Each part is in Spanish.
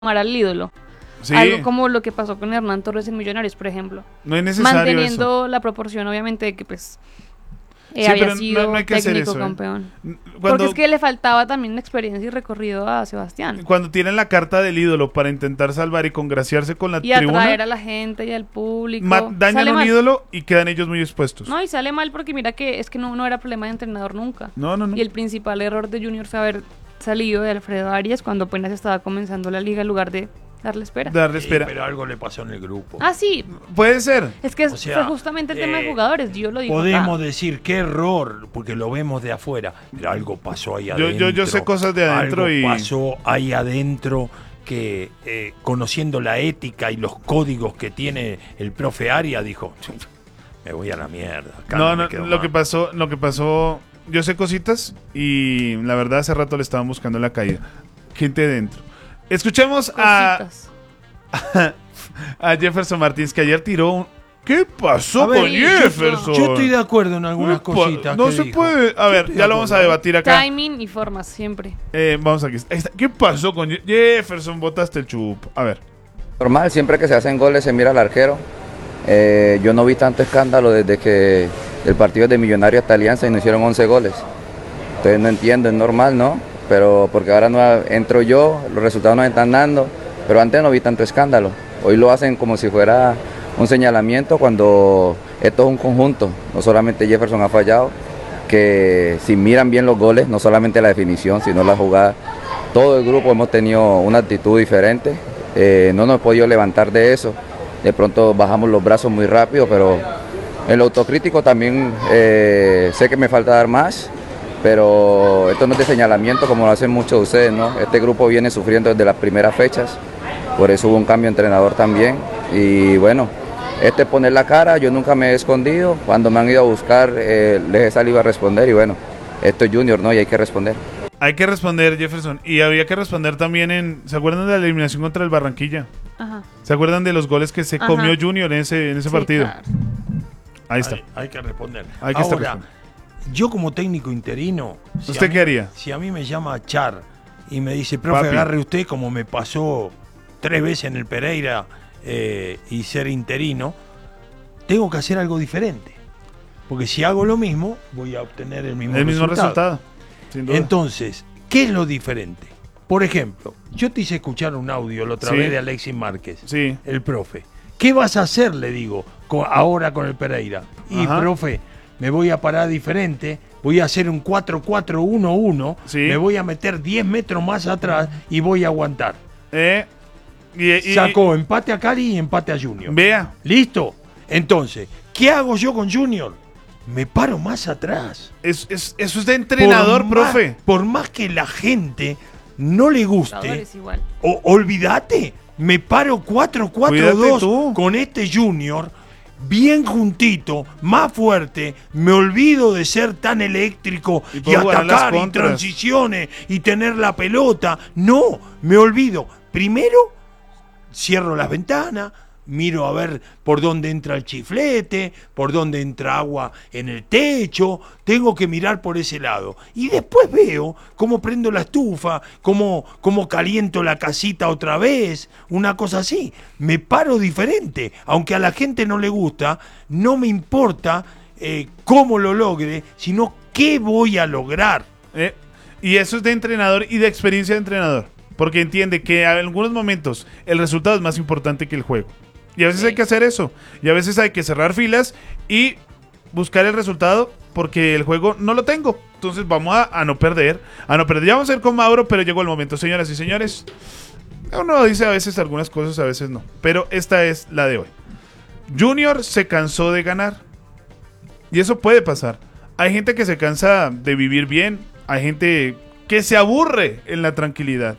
al ídolo. Sí. Algo como lo que pasó con Hernán Torres en Millonarios, por ejemplo. No es necesario Manteniendo eso. la proporción, obviamente, de que pues Sí, había pero sido no hay que hacer técnico eso, campeón. Porque Cuando, es que le faltaba también experiencia y recorrido a Sebastián. cuando tienen la carta del ídolo para intentar salvar y congraciarse con la Y tribuna, atraer a la gente y al público. dañan Sale un mal. ídolo y quedan ellos muy expuestos. No, y sale mal porque mira que es que no era problema de entrenador nunca. No. Y el principal error de Junior fue haber salido de Alfredo Arias cuando apenas estaba comenzando la liga en lugar de darle espera. Darle Sí, espera. pero algo le pasó en el grupo. Ah, sí. Puede ser. Es que O sea, fue justamente el tema de jugadores. Yo lo digo. Podemos acá. decir qué error, porque lo vemos de afuera, pero algo pasó ahí adentro. Yo sé cosas de adentro algo y... pasó ahí adentro que conociendo la ética y los códigos que tiene el profe Aria, dijo, me voy a la mierda. Acá No, me no, quedo lo más". que pasó, yo sé cositas y la verdad hace rato le estaban buscando la caída. Gente dentro. Escuchemos Cositas. a Jefferson Martins, que ayer tiró un... ¿Qué pasó A ver, con Jefferson? Yo estoy de acuerdo en algunas cositas. No que se dijo. puede... A Yo ver, estoy de ya lo vamos a acuerdo. debatir acá. Timing y formas, siempre. Vamos aquí. Ahí está. ¿Qué pasó con Jefferson? Botaste el chup. A ver. Normal, siempre que se hacen goles se mira al arquero. Yo no vi tanto escándalo desde que el partido de Millonarios hasta Alianza y nos hicieron 11 goles. Entonces no entiendo, es normal, ¿no? Pero porque ahora no entro yo, los resultados nos están dando, pero antes no vi tanto escándalo. Hoy lo hacen como si fuera un señalamiento cuando esto es un conjunto. No solamente Jefferson ha fallado, que si miran bien los goles, no solamente la definición, sino la jugada, todo el grupo hemos tenido una actitud diferente. No nos hemos podido levantar de eso. De pronto bajamos los brazos muy rápido, pero en lo autocrítico también sé que me falta dar más, pero esto no es de señalamiento como lo hacen muchos de ustedes, ¿no? Este grupo viene sufriendo desde las primeras fechas, por eso hubo un cambio de entrenador también. Y bueno, este es poner la cara, yo nunca me he escondido, cuando me han ido a buscar les he salido a responder y bueno, esto es Junior, ¿no? Y hay que responder. Hay que responder, Jefferson. Y había que responder también ¿se acuerdan de la eliminación contra el Barranquilla? Ajá. ¿Se acuerdan de los goles que se Ajá. comió Junior en ese Sí, partido? claro. Ahí está. Hay que responder. Hay que estar Ahora, respondiendo. yo como técnico interino... ¿Usted qué haría? Si a mí me llama Char y me dice, profe, Papi. agarre usted, como me pasó 3 veces en el Pereira y ser interino, tengo que hacer algo diferente. Porque si hago lo mismo, voy a obtener el mismo resultado. Sin duda. Entonces, ¿qué es lo diferente? Por ejemplo, yo te hice escuchar un audio la otra Sí. vez de Alexis Márquez, Sí. el profe. ¿Qué vas a hacer? Le digo, ahora con el Pereira. Y Ajá. profe, me voy a parar diferente, voy a hacer un 4-4-1-1, Sí. me voy a meter 10 metros más atrás y voy a aguantar. Y Sacó empate a Cali y empate a Junior. vea, ¿Listo? Entonces, ¿qué hago yo con Junior? Me paro más atrás. eso es de entrenador, profe. Por más que la gente no le guste, Jugadores igual. olvídate, me paro Cuídate 4-4-2 tú. con este Junior, bien juntito, más fuerte, me olvido de ser tan eléctrico Y y, puedo jugar las atacar y contras. transiciones y tener la pelota. No, me olvido. Primero, cierro las ventanas, miro a ver por dónde entra el chiflete, por dónde entra agua en el techo, tengo que mirar por ese lado. Y después veo cómo prendo la estufa, cómo caliento la casita otra vez, una cosa así. Me paro diferente, aunque a la gente no le gusta, no me importa cómo lo logre, sino qué voy a lograr. Y eso es de entrenador y de experiencia de entrenador. Porque entiende que en algunos momentos el resultado es más importante que el juego. Y a veces hay que hacer eso. Y a veces hay que cerrar filas y buscar el resultado porque el juego no lo tengo. Entonces vamos a no perder. A no perder. Ya vamos a ir con Mauro, pero llegó el momento. Señoras y señores, uno dice a veces algunas cosas, a veces no. Pero esta es la de hoy. Junior se cansó de ganar. Y eso puede pasar. Hay gente que se cansa de vivir bien. Hay gente que se aburre en la tranquilidad.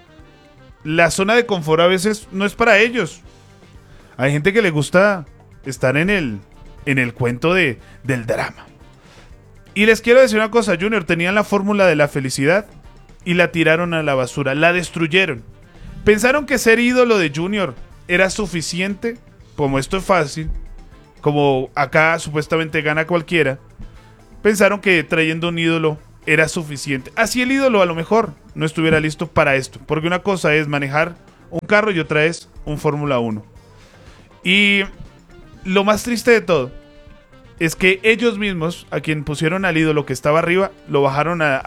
La zona de confort a veces no es para ellos. Hay gente que le gusta estar en el cuento del drama. Y les quiero decir una cosa, Junior, tenían la fórmula de la felicidad y la tiraron a la basura, la destruyeron. Pensaron que ser ídolo de Junior era suficiente, como esto es fácil, como acá supuestamente gana cualquiera. Pensaron que trayendo un ídolo era suficiente. Así el ídolo a lo mejor no estuviera listo para esto, porque una cosa es manejar un carro y otra es un Fórmula 1. Y lo más triste de todo es que ellos mismos, a quien pusieron al ídolo que estaba arriba, lo bajaron a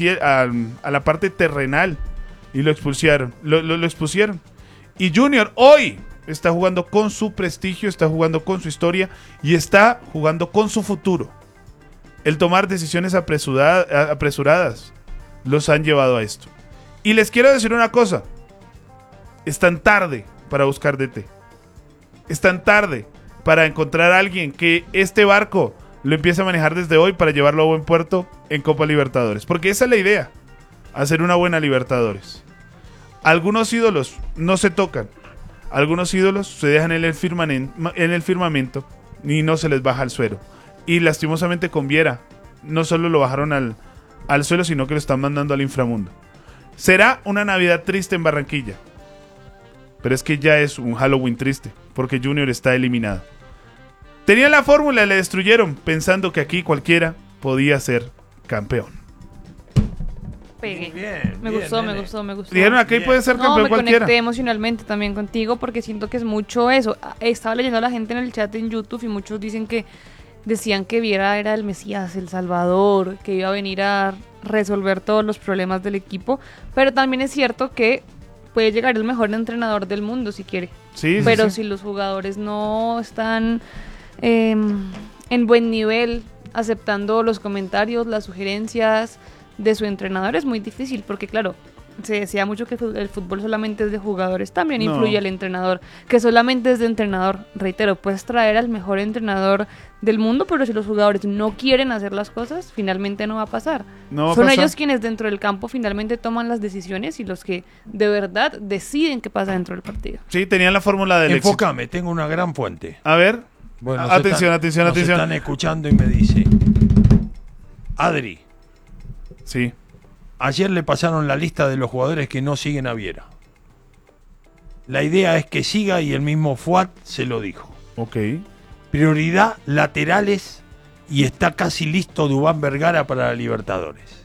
la parte terrenal y lo expulsaron. Lo expusieron. Y Junior hoy está jugando con su prestigio, está jugando con su historia y está jugando con su futuro. El tomar decisiones apresuradas los han llevado a esto. Y les quiero decir una cosa. Están tarde para buscar DT. Están tarde para encontrar a alguien que este barco lo empiece a manejar desde hoy para llevarlo a buen puerto en Copa Libertadores. Porque esa es la idea, hacer una buena Libertadores. Algunos ídolos no se tocan. Algunos ídolos se dejan en el firmamento y no se les baja al suelo. Y lastimosamente con Viera, no solo lo bajaron al suelo, sino que lo están mandando al inframundo. Será una Navidad triste en Barranquilla. Pero es que ya es un Halloween triste, porque Junior está eliminado. Tenían la fórmula y la destruyeron, pensando que aquí cualquiera podía ser campeón. Pegué. Bien, Me bien, gustó, nene. me gustó, me gustó. Dijeron, aquí Bien. puede ser No, campeón me cualquiera. conecté emocionalmente también contigo porque siento que es mucho eso. Estaba leyendo a la gente en el chat en YouTube y muchos decían que Viera era el Mesías, el Salvador, que iba a venir a resolver todos los problemas del equipo, pero también es cierto que puede llegar el mejor entrenador del mundo si quiere. Sí, Pero sí. si los jugadores no están en buen nivel, aceptando los comentarios, las sugerencias de su entrenador, es muy difícil, porque claro, se decía mucho que el fútbol solamente es de jugadores, también No. influye el entrenador, que solamente es de entrenador. Reitero, puedes traer al mejor entrenador del mundo, pero si los jugadores no quieren hacer las cosas, finalmente no va a pasar. No va a Son pasar. ellos quienes dentro del campo finalmente toman las decisiones y los que de verdad deciden qué pasa dentro del partido. Sí, tenían la fórmula del éxito. Enfócame, tengo una gran fuente. A ver. Bueno, Atención. nos están escuchando y me dice: Adri, Sí. ayer le pasaron la lista de los jugadores que no siguen a Viera. La idea es que siga y el mismo Fuad se lo dijo. Ok. Prioridad laterales y está casi listo Duván Vergara para la Libertadores.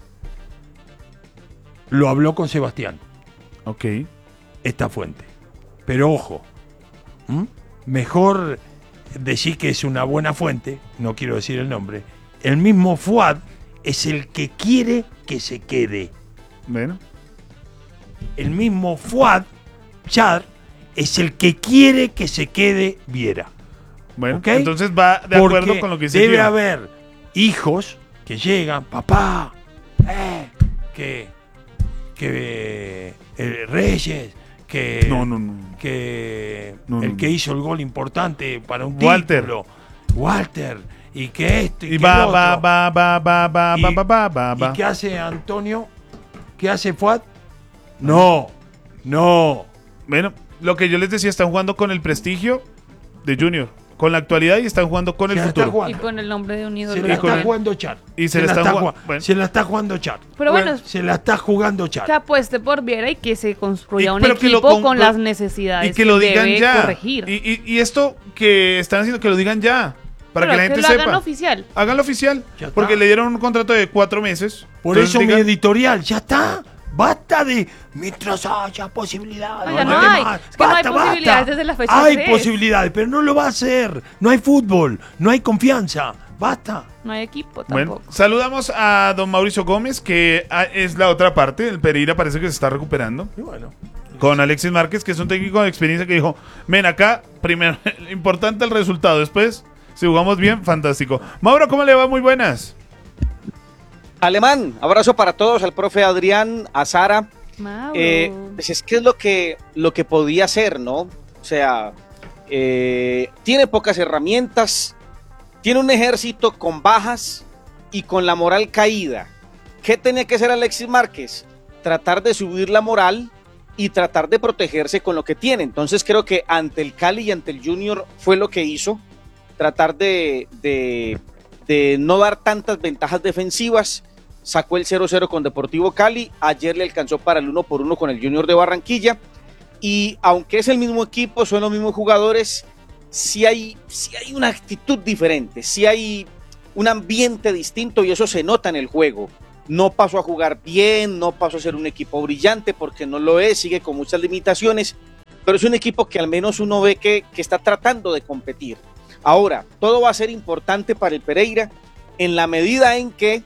Lo habló con Sebastián, Ok. esta fuente. Pero ojo, mejor decir que es una buena fuente, no quiero decir el nombre. El mismo Fuad es el que quiere que se quede. Bueno. El mismo Fuad Char es el que quiere que se quede Viera. Bueno, ¿Ok? entonces va de Porque acuerdo con lo que dice debe Gio. haber hijos que llegan, papá, que Reyes, que No. que No, el no, que no. hizo el gol importante para un Walter. título, Walter, y que esto y, Y que va, el otro. va. ¿Y qué hace Antonio? ¿Qué hace Fuad? No. Bueno, lo que yo les decía, están jugando con el prestigio de Junior, con la actualidad y están jugando con el Se la está futuro. jugando. Y con el nombre de un ídolo. Se la está también. jugando Char. Y se la está jugando- bueno. Se la está jugando Char. Pero bueno, Se la está jugando Char. que apueste por Viera y que se construya un Pero que lo equipo con con- las necesidades Y que lo digan debe ya. corregir. Y esto que están haciendo, que lo digan ya. Para Pero que la gente lo sepa. hagan oficial. Háganlo oficial. Ya está. Porque le dieron un contrato de 4 meses. Por Entonces eso mi digan- editorial, ya está. Basta de mientras haya posibilidades. No, ya no mete hay. más. Es que no hay posibilidades desde la fecha Hay 3. posibilidades, pero no lo va a hacer. No hay fútbol, no hay confianza. Basta. No hay equipo Bueno, tampoco. saludamos a don Mauricio Gómez, que es la otra parte. El Pereira parece que se está recuperando. Y bueno, Con Alexis Márquez, que es un técnico de experiencia que dijo, ven acá, primero, importante el resultado, después, si jugamos bien, fantástico. Mauro, ¿cómo le va? Muy buenas. Alemán, abrazo para todos, al profe Adrián, a Sara. Mauro. Pues es que es lo que podía hacer, ¿no? O sea, tiene pocas herramientas, tiene un ejército con bajas y con la moral caída. ¿Qué tenía que hacer Alexis Márquez? Tratar de subir la moral y tratar de protegerse con lo que tiene. Entonces creo que ante el Cali y ante el Junior fue lo que hizo, tratar de no dar tantas ventajas defensivas. Sacó el 0-0 con Deportivo Cali, ayer le alcanzó para el 1-1 con el Junior de Barranquilla, y aunque es el mismo equipo, son los mismos jugadores, sí hay una actitud diferente, sí hay un ambiente distinto y eso se nota en el juego. no pasó a jugar bien, no pasó a ser un equipo brillante porque no lo es, sigue con muchas limitaciones, pero es un equipo que al menos uno ve que está tratando de competir. Ahora, todo va a ser importante para el Pereira en la medida en que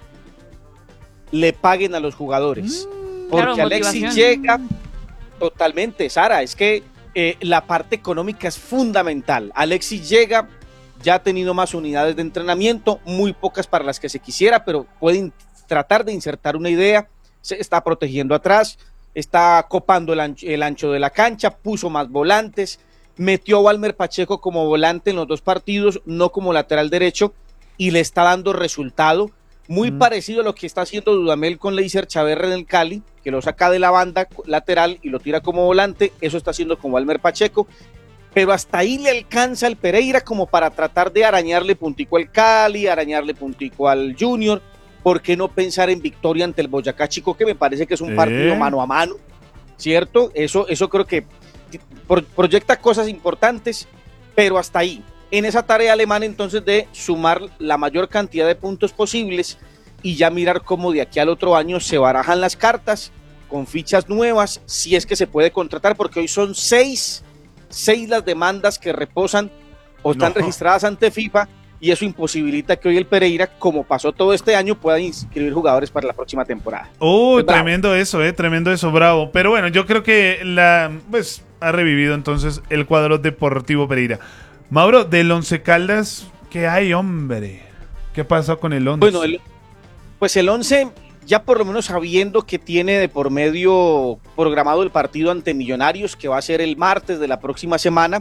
le paguen a los jugadores. Porque claro, Alexis motivación. llega totalmente, Sara, es que la parte económica es fundamental. Alexis llega, ya ha tenido más unidades de entrenamiento, muy pocas para las que se quisiera, pero pueden tratar de insertar una idea, se está protegiendo atrás, está copando el ancho de la cancha, puso más volantes, metió a Walmer Pacheco como volante en los 2 partidos, no como lateral derecho, y le está dando resultado, muy parecido a lo que está haciendo Dudamel con Leiser Chaverra en el Cali, que lo saca de la banda lateral y lo tira como volante, eso está haciendo con Walmer Pacheco, pero hasta ahí le alcanza el Pereira como para tratar de arañarle puntico al Cali, arañarle puntico al Junior. ¿Por qué no pensar en victoria ante el Boyacá Chico, que me parece que es un partido mano a mano, ¿cierto? Eso creo que proyecta cosas importantes, pero hasta ahí. En esa tarea alemana entonces de sumar la mayor cantidad de puntos posibles y ya mirar cómo de aquí al otro año se barajan las cartas con fichas nuevas, si es que se puede contratar, porque hoy son 6 las demandas que reposan o están registradas ante FIFA, y eso imposibilita que hoy el Pereira, como pasó todo este año, pueda inscribir jugadores para la próxima temporada. Tremendo eso, bravo. Pero bueno, yo creo que ha revivido entonces el cuadro Deportivo Pereira. Mauro, del Once Caldas, ¿qué hay, hombre? ¿Qué pasa con el Once? Bueno, el Once, ya por lo menos sabiendo que tiene de por medio programado el partido ante Millonarios, que va a ser el martes de la próxima semana,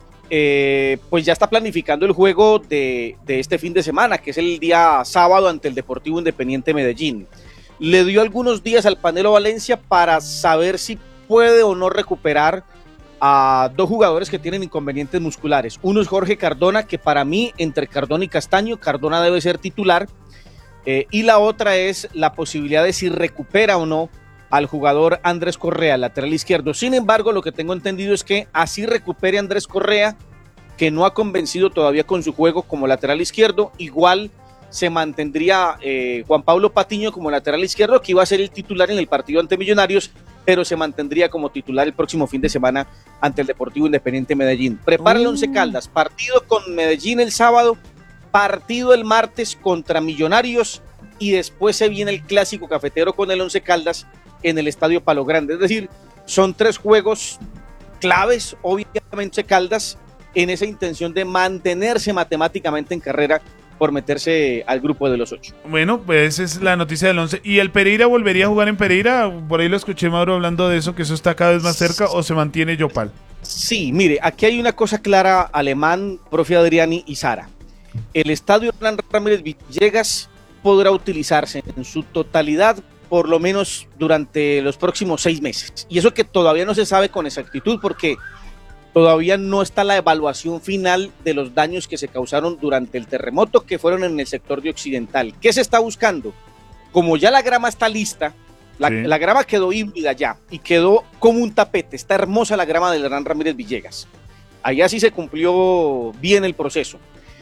pues ya está planificando el juego de este fin de semana, que es el día sábado ante el Deportivo Independiente Medellín. Le dio algunos días al Panelo Valencia para saber si puede o no recuperar a 2 jugadores que tienen inconvenientes musculares. Uno es Jorge Cardona, que para mí, entre Cardona y Castaño, Cardona debe ser titular, y la otra es la posibilidad de si recupera o no al jugador Andrés Correa, lateral izquierdo. Sin embargo, lo que tengo entendido es que así recupere Andrés Correa, que no ha convencido todavía con su juego como lateral izquierdo, igual se mantendría Juan Pablo Patiño como lateral izquierdo, que iba a ser el titular en el partido ante Millonarios, pero se mantendría como titular el próximo fin de semana ante el Deportivo Independiente Medellín. Prepara el Once Caldas, partido con Medellín el sábado, partido el martes contra Millonarios, y después se viene el clásico cafetero con el Once Caldas en el Estadio Palo Grande. Es decir, son 3 juegos claves, obviamente Caldas, en esa intención de mantenerse matemáticamente en carrera por meterse al grupo de los 8. Bueno, pues esa es la noticia del 11. ¿Y el Pereira volvería a jugar en Pereira? Por ahí lo escuché, Mauro, hablando de eso, que eso está cada vez más cerca, ¿o se mantiene Yopal? Sí, mire, aquí hay una cosa clara, Alemán, profe Adriani y Sara. El estadio Hernán Ramírez Villegas podrá utilizarse en su totalidad por lo menos durante los próximos 6 meses. Y eso que todavía no se sabe con exactitud, porque todavía no está la evaluación final de los daños que se causaron durante el terremoto, que fueron en el sector de Occidental. ¿Qué se está buscando? Como ya la grama está lista, la grama quedó híbrida ya y quedó como un tapete. Está hermosa la grama del Hernán Ramírez Villegas. Allá sí se cumplió bien el proceso.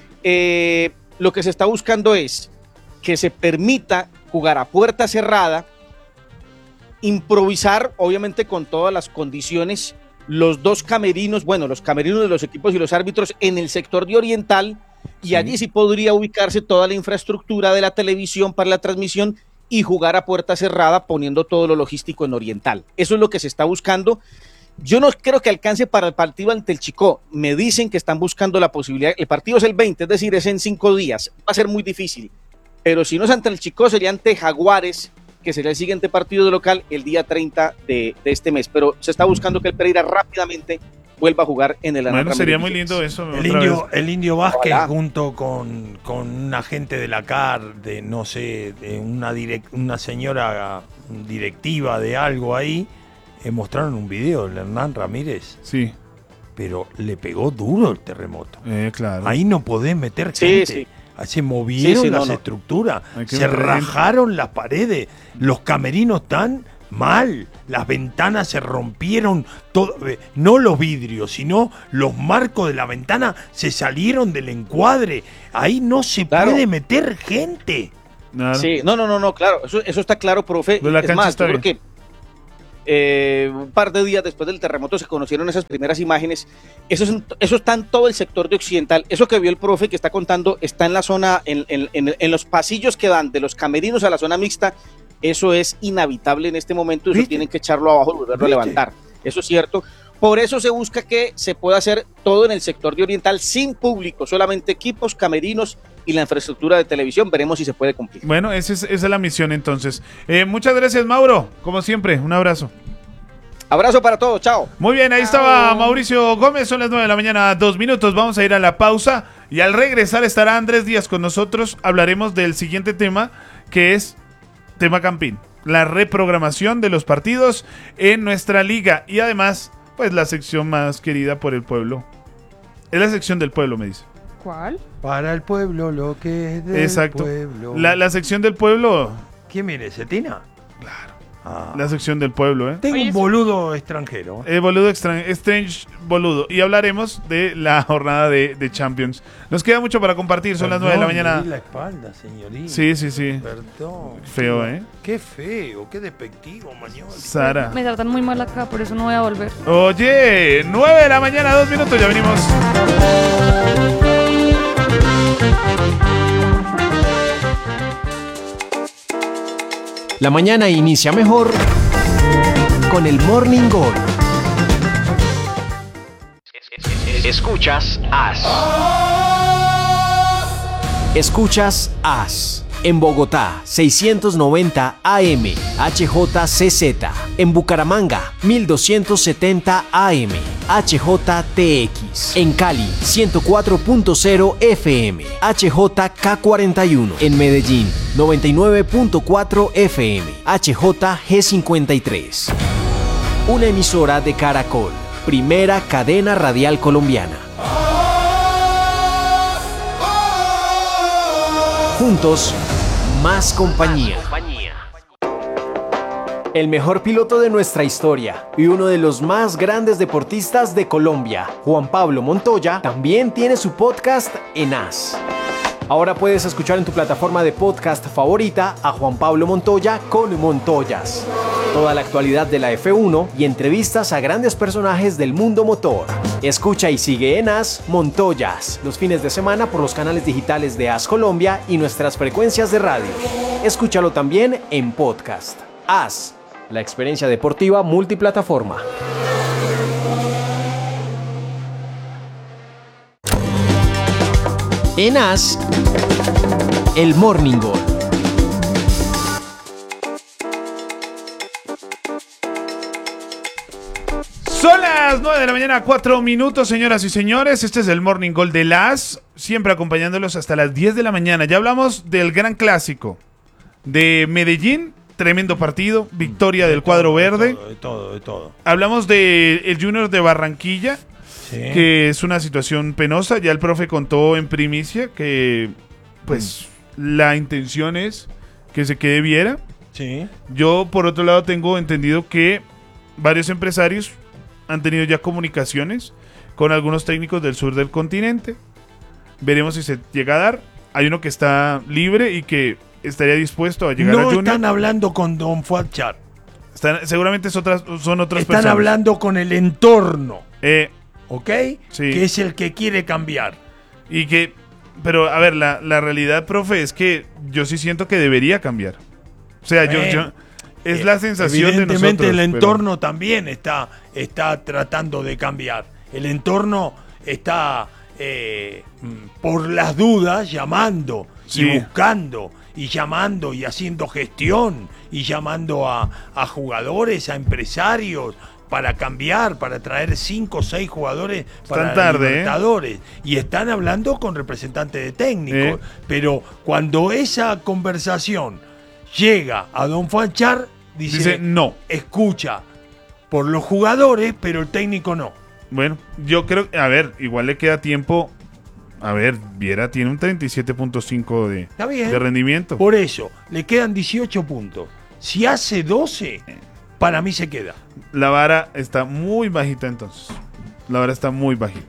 Lo que se está buscando es que se permita jugar a puerta cerrada, improvisar, obviamente con todas las condiciones, los 2 camerinos, los camerinos de los equipos y los árbitros en el sector de Oriental, y allí sí podría ubicarse toda la infraestructura de la televisión para la transmisión y jugar a puerta cerrada poniendo todo lo logístico en Oriental. Eso es lo que se está buscando. Yo no creo que alcance para el partido ante el Chicó. Me dicen que están buscando la posibilidad. El partido es el 20, es decir, es en 5 días. Va a ser muy difícil. Pero si no es ante el Chicó, sería ante Jaguares, que sería el siguiente partido de local el día 30 de este mes. Pero se está buscando que el Pereira rápidamente vuelva a jugar en el Hernán Ramírez sería Villegas. muy lindo eso. El Indio Vázquez, Ojalá, junto con un agente de la CAR, de no sé, de una señora directiva de algo ahí, mostraron un video del Hernán Ramírez. Sí. Pero le pegó duro el terremoto. Claro. Ahí no podés meter Sí, gente. sí. Se movieron las no. estructuras, Hay que se meter rajaron las paredes, los camerinos están mal, las ventanas se rompieron, no los vidrios, sino los marcos de la ventana se salieron del encuadre. Ahí no se puede meter gente. Nada. Sí, no, claro, eso está claro, profe. Pues la Es cancha más, está yo creo bien. que un par de días después del terremoto se conocieron esas primeras imágenes. Eso está en todo el sector de Occidental. Eso que vio el profe que está contando está en la zona, en los pasillos que dan de los camerinos a la zona mixta. Eso es inhabitable en este momento. Eso ¿Viste? tienen que echarlo abajo y volverlo a ¿Viste? levantar. Eso es cierto. Por eso se busca que se pueda hacer todo en el sector de Oriental sin público, solamente equipos, camerinos y la infraestructura de televisión. Veremos si se puede cumplir. Bueno, esa es la misión entonces. Muchas gracias, Mauro. Como siempre, un abrazo. Abrazo para todos, chao. Muy bien, ahí estaba Mauricio Gómez, son las 9 de la mañana, 2 minutos, vamos a ir a la pausa y al regresar estará Andrés Díaz con nosotros, hablaremos del siguiente tema que es tema Campín, la reprogramación de los partidos en nuestra liga y además, pues la sección más querida por el pueblo, es la sección del pueblo, me dice. ¿Cuál? Para el pueblo lo que es del Exacto, pueblo. la sección del pueblo, ¿Quién viene? ¿Cetina? claro, Ah. la sección del pueblo, Tengo Oye, un eso- boludo extranjero. Boludo Strange Boludo. Y hablaremos de la jornada de Champions. Nos queda mucho para compartir, son las 9 de la Perdón, mañana. me di la espalda, señorita. Sí. Perdón. Feo, ¿eh? Qué feo, qué despectivo, Mañol. Sara. Me tratan muy mal acá, por eso no voy a volver. Oye, 9 de la mañana, 2 minutos, ya venimos. La mañana inicia mejor con el Morning Gol. Escuchas As. Escuchas As. En Bogotá, 690 AM, HJCZ. En Bucaramanga, 1270 AM, HJTX. En Cali, 104.0 FM, HJK41. En Medellín, 99.4 FM, HJG53. Una emisora de Caracol, primera cadena radial colombiana. Juntos, más compañía. El mejor piloto de nuestra historia y uno de los más grandes deportistas de Colombia, Juan Pablo Montoya, también tiene su podcast en As. Ahora puedes escuchar en tu plataforma de podcast favorita a Juan Pablo Montoya con Montoyas. Toda la actualidad de la F1 y entrevistas a grandes personajes del mundo motor. Escucha y sigue en As Montoyas los fines de semana por los canales digitales de As Colombia y nuestras frecuencias de radio. Escúchalo también en podcast. As, la experiencia deportiva multiplataforma. En As, el Morning Gol. Son las 9 de la mañana, 4 minutos, señoras y señores. Este es el Morning Gol de las, siempre acompañándolos hasta las 10 de la mañana. Ya hablamos del gran clásico de Medellín, tremendo partido, victoria del cuadro verde. De todo. Hablamos del Junior de Barranquilla, Sí. que es una situación penosa. Ya el profe contó en primicia que, pues, la intención es que se quede Viera. Sí. Yo, por otro lado, tengo entendido que varios empresarios han tenido ya comunicaciones con algunos técnicos del sur del continente. Veremos si se llega a dar. Hay uno que está libre y que estaría dispuesto a llegar a No Junior. están hablando con Don Fuachar. Seguramente son otras Están personas. hablando con el entorno, ¿ok? Sí. Que es el que quiere cambiar. Y que, pero a ver, la realidad, profe, es que yo sí siento que debería cambiar. O sea, yo es la sensación de nosotros. Evidentemente el pero- entorno también está tratando de cambiar. El entorno está por las dudas llamando Sí. y buscando y llamando y haciendo gestión y llamando a jugadores, a empresarios para cambiar, para traer 5 o 6 jugadores para tarde, Libertadores. Y están hablando con representantes de técnicos. Pero cuando esa conversación llega a Don Fanchar, Dice no. escucha por los jugadores, pero el técnico no. Bueno, yo creo, a ver, igual le queda tiempo. A ver, Viera tiene un 37.5 Está bien. de rendimiento. Por eso, le quedan 18 puntos. Si hace 12, para mí se queda. La vara está muy bajita entonces. La vara está muy bajita.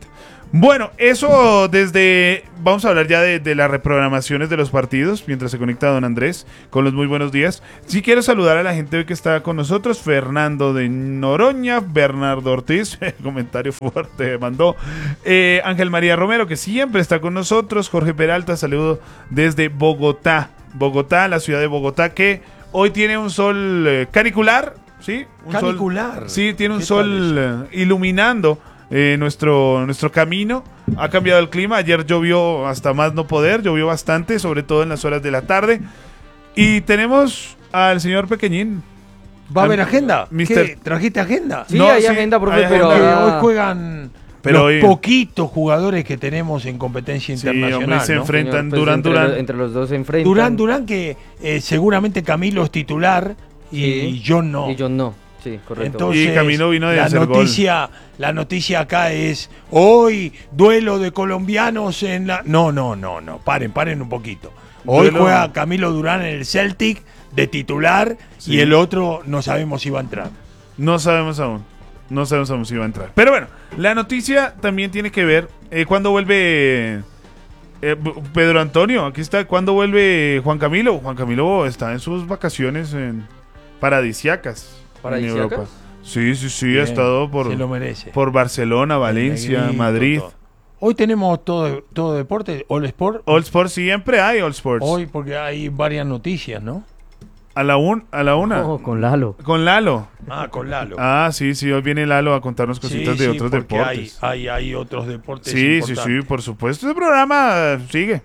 Bueno, eso desde... Vamos a hablar ya de las reprogramaciones de los partidos, mientras se conecta don Andrés con los muy buenos días. Sí quiero saludar a la gente hoy que está con nosotros. Fernando de Noroña, Bernardo Ortiz, comentario fuerte mandó. Ángel María Romero, que siempre está con nosotros. Jorge Peralta, saludo desde Bogotá. Bogotá, la ciudad de Bogotá, que hoy tiene un sol canicular, ¿sí? Canicular. Sí, tiene un sol iluminando nuestro camino. Ha cambiado el clima. Ayer llovió hasta más no poder, llovió bastante, sobre todo en las horas de la tarde. Y tenemos al señor Pequeñín. ¿Va a haber agenda? Mister- ¿Qué? ¿Trajiste agenda? Sí, No, hay sí, agenda, profe, hay pero agenda. Hoy ahora... juegan Pero los hoy- poquitos jugadores que tenemos en competencia Sí, internacional. hombre, se ¿no? enfrentan Pues, Durán, entre, Durán. entre los dos se enfrentan. Durán, que seguramente Camilo es titular y Sí. John no. Y John no. Sí, correcto. Entonces, Y Camilo vino de la hacer la noticia acá es hoy duelo de colombianos en la. No, paren un poquito. Hoy Duelo- juega Camilo Durán en el Celtic de titular Sí. y el otro no sabemos si va a entrar. No sabemos aún. No sabemos aún si va a entrar. Pero bueno, la noticia también tiene que ver cuándo vuelve Pedro Antonio. Aquí está. ¿Cuándo vuelve Juan Camilo? Juan Camilo está en sus vacaciones paradisiacas. En ¿Paradisíacas? Europa. Sí, ha Bien, estado se lo merece. por Barcelona, Valencia, Negrito, Madrid. todo. Hoy tenemos todo deporte, All Sport. All Sports siempre hay All Sports. Hoy porque hay varias noticias, ¿no? A la una. Oh, con Lalo. Con Lalo. Con Lalo. Sí, hoy viene Lalo a contarnos cositas de otros porque deportes. hay otros deportes Sí, importantes. por supuesto. Este programa sigue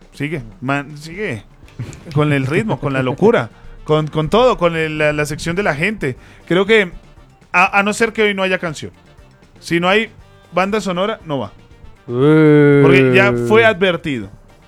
con el ritmo, con la locura, con todo, con la sección de la gente. Creo que, a no ser que hoy no haya canción. Si no hay banda sonora, no va. Porque ya fue advertido.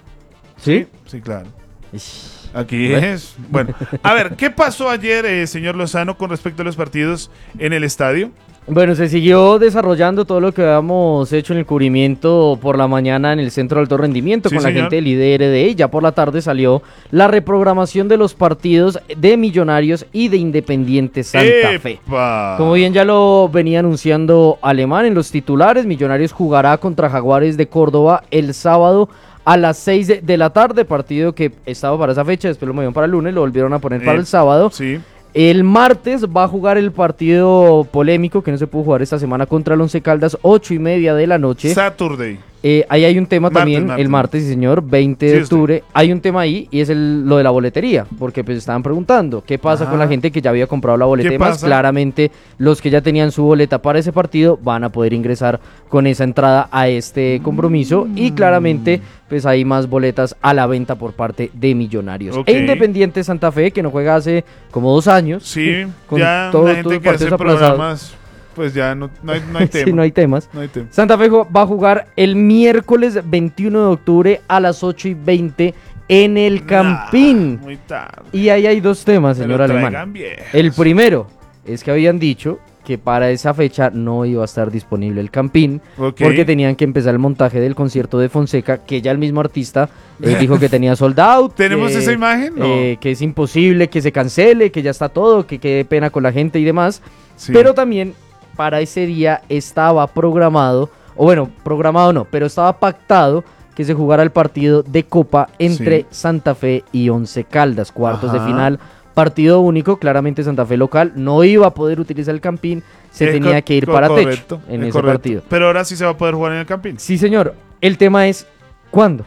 ¿Sí? Sí, claro. Ish. Aquí Bueno. es. Bueno, a ver, ¿qué pasó ayer, señor Lozano, con respecto a los partidos en el estadio? Bueno, se siguió desarrollando todo lo que habíamos hecho en el cubrimiento por la mañana en el Centro de Alto Rendimiento Sí, con la señor. gente del IDRD. Ya por la tarde salió la reprogramación de los partidos de Millonarios y de Independiente Santa Fe. ¡Epa! Como bien ya lo venía anunciando Alemán en los titulares, Millonarios jugará contra Jaguares de Córdoba el sábado a las 6 de la tarde, partido que estaba para esa fecha, después lo movieron para el lunes, lo volvieron a poner para el sábado. Sí. El martes va a jugar el partido polémico que no se pudo jugar esta semana contra el Once Caldas, 8:30 de la noche. Saturday. Ahí hay un tema Martes, también, martes. el martes, sí señor, 20 de Sí, usted. octubre. Hay un tema ahí y es lo de la boletería, porque pues estaban preguntando qué pasa Ajá. con la gente que ya había comprado la boleta ¿Qué y más. pasa? Claramente los que ya tenían su boleta para ese partido van a poder ingresar con esa entrada a este compromiso y claramente pues hay más boletas a la venta por parte de Millonarios. Ok. E Independiente Santa Fe, que no juega hace como 2 años. Sí, Con ya todos la los gente que hace partidos aplazados. programas, pues ya no hay tema. Sí, no hay temas. No hay tema. Santa Fe va a jugar el miércoles 21 de octubre a las 8:20 en el Campín. Muy tarde. Y ahí hay 2 temas, Pero señor traigan Alemán. viejos. El primero es que habían dicho que para esa fecha no iba a estar disponible el Campín, Ok. porque tenían que empezar el montaje del concierto de Fonseca, que ya el mismo artista dijo que tenía sold out. ¿Tenemos que, esa imagen? No. que es imposible que se cancele, que ya está todo, que quede pena con la gente y demás. Sí. Pero también para ese día estaba programado, o bueno, programado no, pero estaba pactado que se jugara el partido de Copa entre Sí. Santa Fe y Once Caldas, cuartos de Ajá. final, partido único, claramente Santa Fe local no iba a poder utilizar el Campín, se Es tenía que ir para correcto, techo en es ese correcto. partido. Pero ahora sí se va a poder jugar en el Campín. Sí, señor, el tema es ¿cuándo?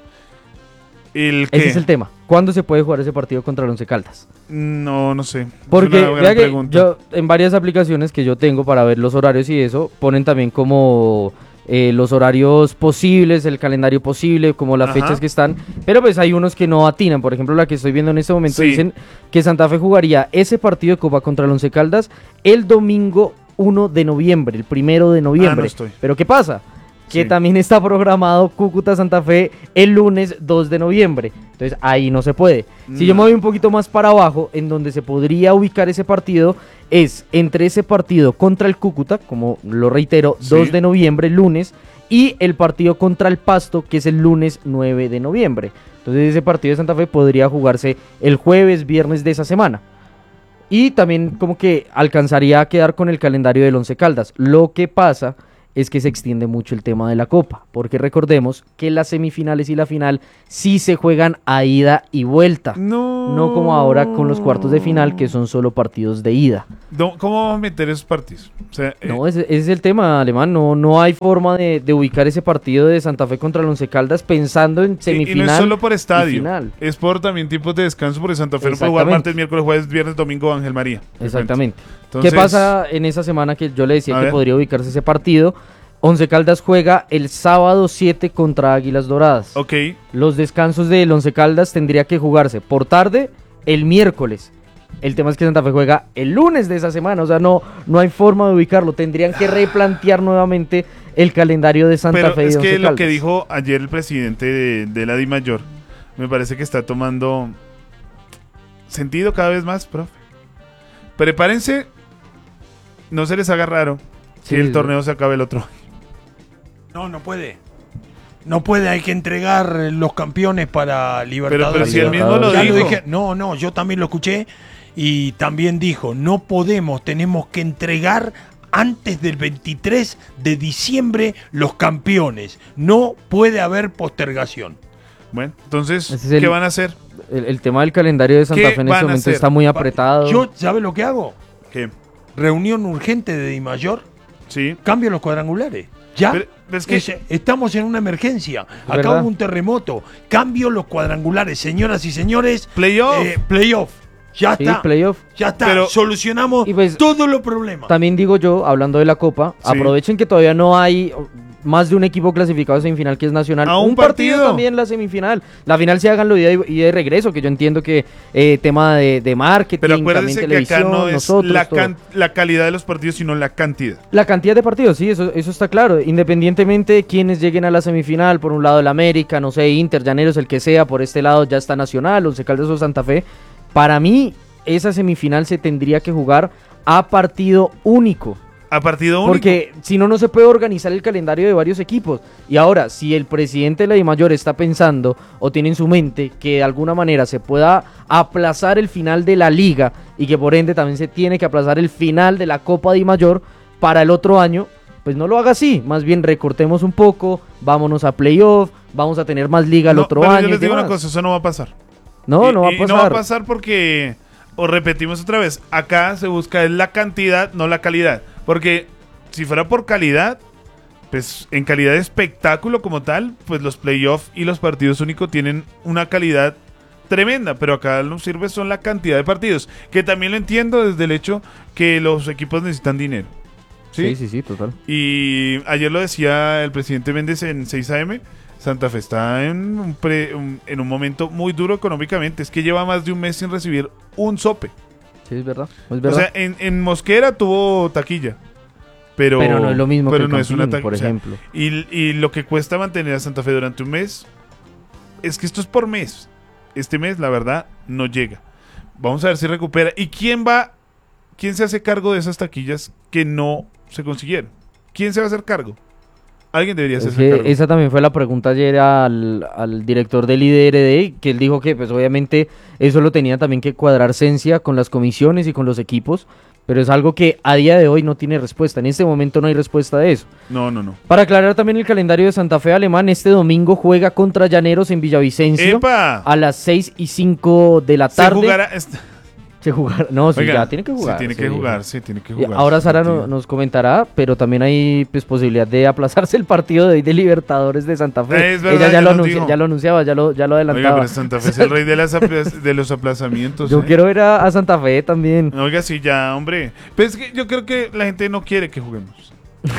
¿El qué? Ese es el tema. ¿Cuándo se puede jugar ese partido contra el Once Caldas? No sé. Porque Es una gran vea que pregunta. yo en varias aplicaciones que yo tengo para ver los horarios y eso, ponen también como los horarios posibles, el calendario posible, como las Ajá. fechas que están, pero pues hay unos que no atinan. Por ejemplo, la que estoy viendo en este momento Sí. dicen que Santa Fe jugaría ese partido de Copa contra el Once Caldas el domingo 1 de noviembre, el 1 de noviembre. no estoy. Pero ¿qué pasa? Que Sí. también está programado Cúcuta Santa Fe el lunes 2 de noviembre. Entonces ahí no se puede. Si yo me voy un poquito más para abajo, en donde se podría ubicar ese partido, es entre ese partido contra el Cúcuta, como lo reitero, Sí. 2 de noviembre, lunes, y el partido contra el Pasto, que es el lunes 9 de noviembre. Entonces ese partido de Santa Fe podría jugarse el jueves, viernes de esa semana. Y también como que alcanzaría a quedar con el calendario del Once Caldas. Lo que pasa es que se extiende mucho el tema de la Copa, porque recordemos que las semifinales y la final sí se juegan a ida y vuelta, no como ahora con los cuartos de final que son solo partidos de ida. No, ¿cómo vamos a meter esos partidos? O sea, No, ese es el tema, Alemán, no hay forma de ubicar ese partido de Santa Fe contra el Once Caldas pensando en semifinal y no es solo por y estadio, final. es por también tiempos de descanso, porque Santa Fe no puede jugar Exactamente. martes, miércoles, jueves, viernes, domingo, Ángel María. Exactamente. Entonces, ¿Qué pasa en esa semana que yo le decía A que ver. podría ubicarse ese partido? Once Caldas juega el sábado 7 contra Águilas Doradas. Ok, Los descansos del Once Caldas tendría que jugarse por tarde el miércoles. El tema es que Santa Fe juega el lunes de esa semana, o sea, no hay forma de ubicarlo. Tendrían que replantear nuevamente el calendario de Santa pero Fe y es Once que Caldas. lo que dijo ayer el presidente de la DIMAYOR me parece que está tomando sentido cada vez más, profe. Prepárense, no se les haga raro Sí, que el sí. torneo se acabe el otro. No puede. No puede, hay que entregar los campeones para Libertadores. Pero si él mismo lo Ya dijo. dije. No, yo también lo escuché y también dijo, no podemos, tenemos que entregar antes del 23 de diciembre los campeones. No puede haber postergación. Bueno, entonces, Ese es ¿qué van a hacer? El tema del calendario de Santa ¿Qué Fe en van este a momento hacer? está muy apretado. Yo, ¿sabe lo que hago? ¿Qué? Reunión urgente de DIMAYOR, Sí. cambio los cuadrangulares. ¿Ya? Pero es que- Estamos en una emergencia. Acá ¿Verdad? hubo un terremoto. Cambio los cuadrangulares, señoras y señores. Playoff. Playoff. Ya Sí, está. playoff. Ya está. Pero- Solucionamos Y pues, todos los problemas. También digo yo, hablando de la Copa, Sí. aprovechen que todavía no hay más de un equipo clasificado a semifinal que es Nacional. A un partido partido. también la semifinal. La final se háganlo y de regreso, que yo entiendo que tema de marketing, Pero también acuérdense que televisión, acá no es nosotros, todo. la calidad de los partidos, sino la cantidad. La cantidad de partidos, sí, eso está claro. Independientemente de quienes lleguen a la semifinal, por un lado el América, no sé, Inter, Llaneros, el que sea, por este lado ya está Nacional, Once Caldas o Santa Fe. Para mí, esa semifinal se tendría que jugar a partido único. A partido único. Porque si no, no se puede organizar el calendario de varios equipos. Y ahora, si el presidente de la DIMAYOR está pensando o tiene en su mente que de alguna manera se pueda aplazar el final de la liga y que por ende también se tiene que aplazar el final de la Copa DIMAYOR para el otro año, pues no lo haga así. Más bien recortemos un poco, vámonos a playoff, vamos a tener más liga el No, otro pero año. yo les y digo una demás. cosa, eso no va a pasar. No, no va a Y pasar. no va a pasar porque, o repetimos otra vez, acá se busca es la cantidad, no la calidad. Porque si fuera por calidad, pues en calidad de espectáculo como tal, pues los playoffs y los partidos únicos tienen una calidad tremenda, pero acá nos sirve son la cantidad de partidos, que también lo entiendo desde el hecho que los equipos necesitan dinero. ¿Sí? Sí, total. Y ayer lo decía el presidente Méndez en 6 AM, Santa Fe está en un momento muy duro económicamente, es que lleva más de un mes sin recibir un sope. Sí, es verdad. O sea, en Mosquera tuvo taquilla, pero no es lo mismo pero que no el es una Campín, por o sea, ejemplo. y lo que cuesta mantener a Santa Fe durante un mes, es que esto es por mes. Este mes, la verdad, no llega. Vamos a ver si recupera. ¿Y quién se hace cargo de esas taquillas que no se consiguieron? ¿Quién se va a hacer cargo? Alguien debería Es hacerse que cargo. esa también fue la pregunta ayer al director del IDRD, que él dijo que pues obviamente eso lo tenía también que cuadrar Cencia con las comisiones y con los equipos, pero es algo que a día de hoy no tiene respuesta. En este momento no hay respuesta de eso. No. Para aclarar también el calendario de Santa Fe Alemán, este domingo juega contra Llaneros en Villavicencio ¡Epa! a las 6:05 de la Se tarde. jugará. Se jugará. No, sí, Oiga, ya tiene que jugar. Sí, tiene que jugar, sí, tiene que Y jugar. ahora Sara partido. nos comentará, pero también hay pues posibilidad de aplazarse el partido de hoy de Libertadores de Santa Fe. Es verdad, Ella ya ya lo nos dijo. anunciaba, ya lo Oiga, adelantaba. pero Santa Fe es el rey de los aplazamientos. Yo quiero ver a Santa Fe también. Oiga, sí, ya, hombre. Pero es que yo creo que la gente no quiere que juguemos.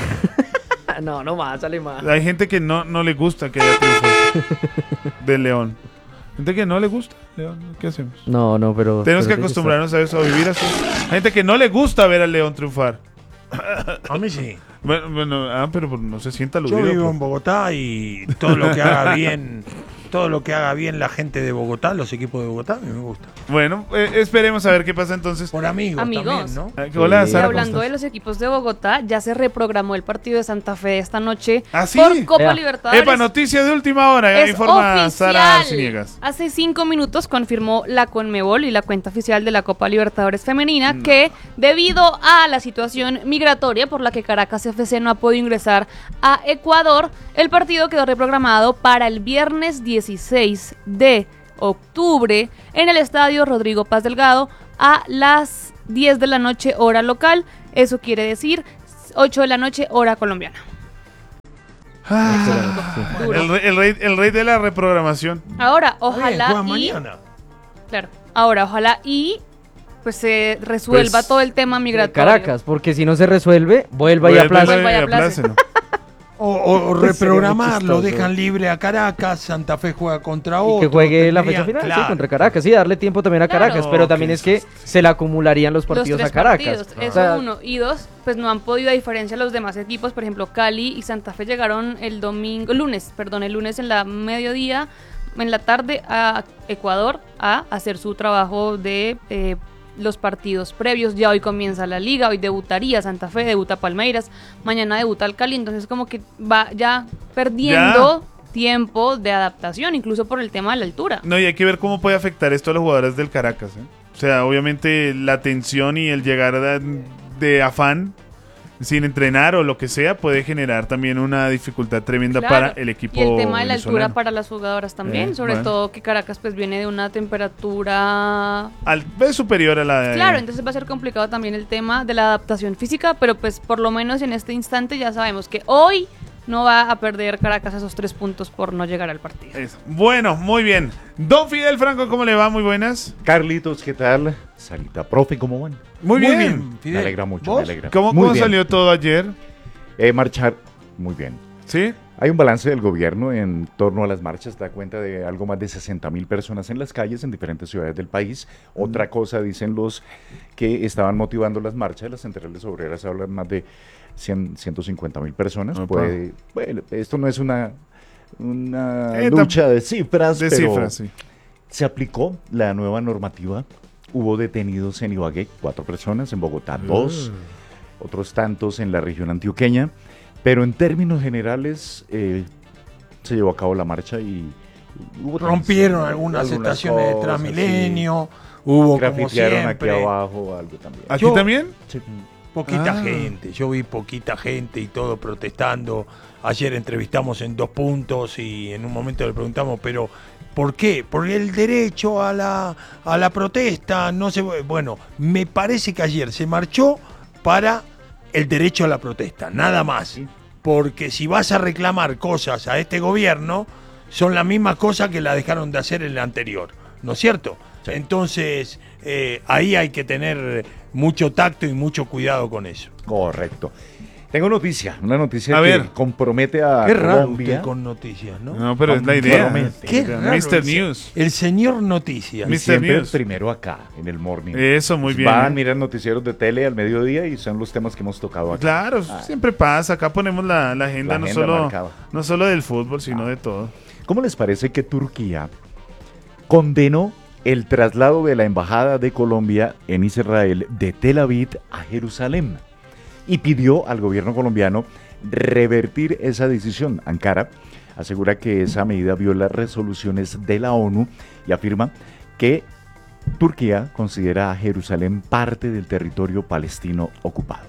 No más, Alemán. Hay gente que no le gusta que haya triunfos del León. Gente que no le gusta, León, ¿qué hacemos? No, pero... Tenemos que pero sí acostumbrarnos a eso, a vivir así. Hay gente que no le gusta ver al León triunfar. A mí sí. Bueno, pero no se sienta Yo aludido. vivo en Bogotá y todo lo que haga bien todo lo que haga bien la gente de Bogotá, los equipos de Bogotá, a mí me gusta. Bueno, esperemos a ver qué pasa entonces. Por amigos también, ¿no? Hola, Y Sara, hablando ¿cómo de estás? los equipos de Bogotá, ya se reprogramó el partido de Santa Fe esta noche ¿Ah, sí? por Copa Ea. Libertadores. Epa, noticia de última hora, ya Es informa Sara oficial. Arciniegas. Hace 5 minutos confirmó la Conmebol y la cuenta oficial de la Copa Libertadores Femenina que debido a la situación migratoria por la que Caracas FC no ha podido ingresar a Ecuador, el partido quedó reprogramado para el viernes 16 de octubre en el estadio Rodrigo Paz Delgado a las 10 de la noche hora local. Eso quiere decir 8 de la noche hora colombiana. Duro. El rey de la reprogramación. Ahora, Está bien, ojalá juegan y mañana. claro, ahora ojalá y pues se resuelva Pues, todo el tema migratorio. Caracas, porque si no se resuelve, vuelva y aplaza. Vuelva y aplace. aplácelo. O Sería reprogramarlo, muy chistoso. dejan libre a Caracas, Santa Fe juega contra Y otro. que juegue la tendría- fecha final, sí, claro. contra Caracas, sí, darle tiempo también a Claro. Caracas, pero también es que se le acumularían los Los partidos tres a Caracas. partidos, O eso sea, uno. Y dos, pues no han podido, a diferencia de los demás equipos, por ejemplo, Cali y Santa Fe llegaron el lunes en la mediodía, en la tarde a Ecuador a hacer su trabajo de los partidos previos. Ya hoy comienza la liga, hoy debutaría Santa Fe, debuta Palmeiras, mañana debuta el Cali, entonces como que va ya perdiendo tiempo de adaptación, incluso por el tema de la altura. No, y hay que ver cómo puede afectar esto a los jugadores del Caracas, ¿eh? O sea, obviamente la tensión y el llegar de afán sin entrenar o lo que sea puede generar también una dificultad tremenda Claro, para el equipo y el tema de la altura venezolano. para las jugadoras también, sobre bueno. todo que Caracas pues viene de una temperatura... Es superior a la de... Claro, entonces va a ser complicado también el tema de la adaptación física, pero pues por lo menos en este instante ya sabemos que hoy no va a perder Caracas esos 3 puntos por no llegar al partido. Eso. Bueno, muy bien. Don Fidel Franco, ¿cómo le va? Muy buenas. Carlitos, ¿qué tal? Sarita, profe, ¿cómo van? Muy bien. Fidel. Me alegra mucho, ¿Vos? me alegra. ¿Cómo Muy bien. salió todo ayer? Marchar, muy bien. ¿Sí? Hay un balance del gobierno en torno a las marchas, da cuenta de algo más de 60.000 personas en las calles en diferentes ciudades del país. Otra cosa, dicen los que estaban motivando las marchas, las centrales obreras hablan más de 150.000 personas. Opa. Bueno, esto no es una tam- lucha de cifras, De pero cifras, sí. se aplicó la nueva normativa. Hubo detenidos en Ibagué, 4 personas, en Bogotá 2, otros tantos en la región antioqueña, pero en términos generales se llevó a cabo la marcha y hubo Rompieron algunas estaciones de cosas, Transmilenio, sí. hubo como Grafitearon aquí siempre, abajo algo también. ¿Aquí Yo- también? Sí. poquita Ah. gente, yo vi poquita gente y todo protestando. Ayer entrevistamos en 2 puntos y en un momento le preguntamos, pero ¿por qué? Por el derecho a la protesta, no se... Bueno, me parece que ayer se marchó para el derecho a la protesta, nada más. Sí. Porque si vas a reclamar cosas a este gobierno, son las mismas cosas que la dejaron de hacer en el anterior, ¿no es cierto? Sí. Entonces, ahí hay que tener mucho tacto y mucho cuidado con eso. Correcto. Tengo una noticia A que ver. compromete a Qué raro Colombia. usted con noticias, ¿no? No, pero es la idea. Compromete. Qué raro Mr. el News. El señor Noticias. Mr. Y siempre News. primero acá, en el morning. Eso, muy bien. Van, miran noticieros de tele al mediodía y son los temas que hemos tocado acá. Claro, siempre pasa. Acá ponemos la agenda, La agenda marcada. no solo del fútbol, sino de todo. ¿Cómo les parece que Turquía condenó el traslado de la embajada de Colombia en Israel de Tel Aviv a Jerusalén y pidió al gobierno colombiano revertir esa decisión? Ankara asegura que esa medida viola resoluciones de la ONU y afirma que Turquía considera a Jerusalén parte del territorio palestino ocupado.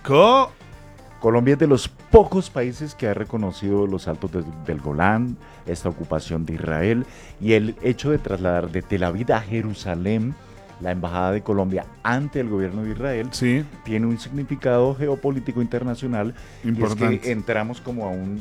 Colombia es de los pocos países que ha reconocido los altos del Golán, esta ocupación de Israel, y el hecho de trasladar de Tel Aviv a Jerusalén la embajada de Colombia ante el gobierno de Israel Sí, tiene un significado geopolítico internacional. Y es importante. que entramos como a un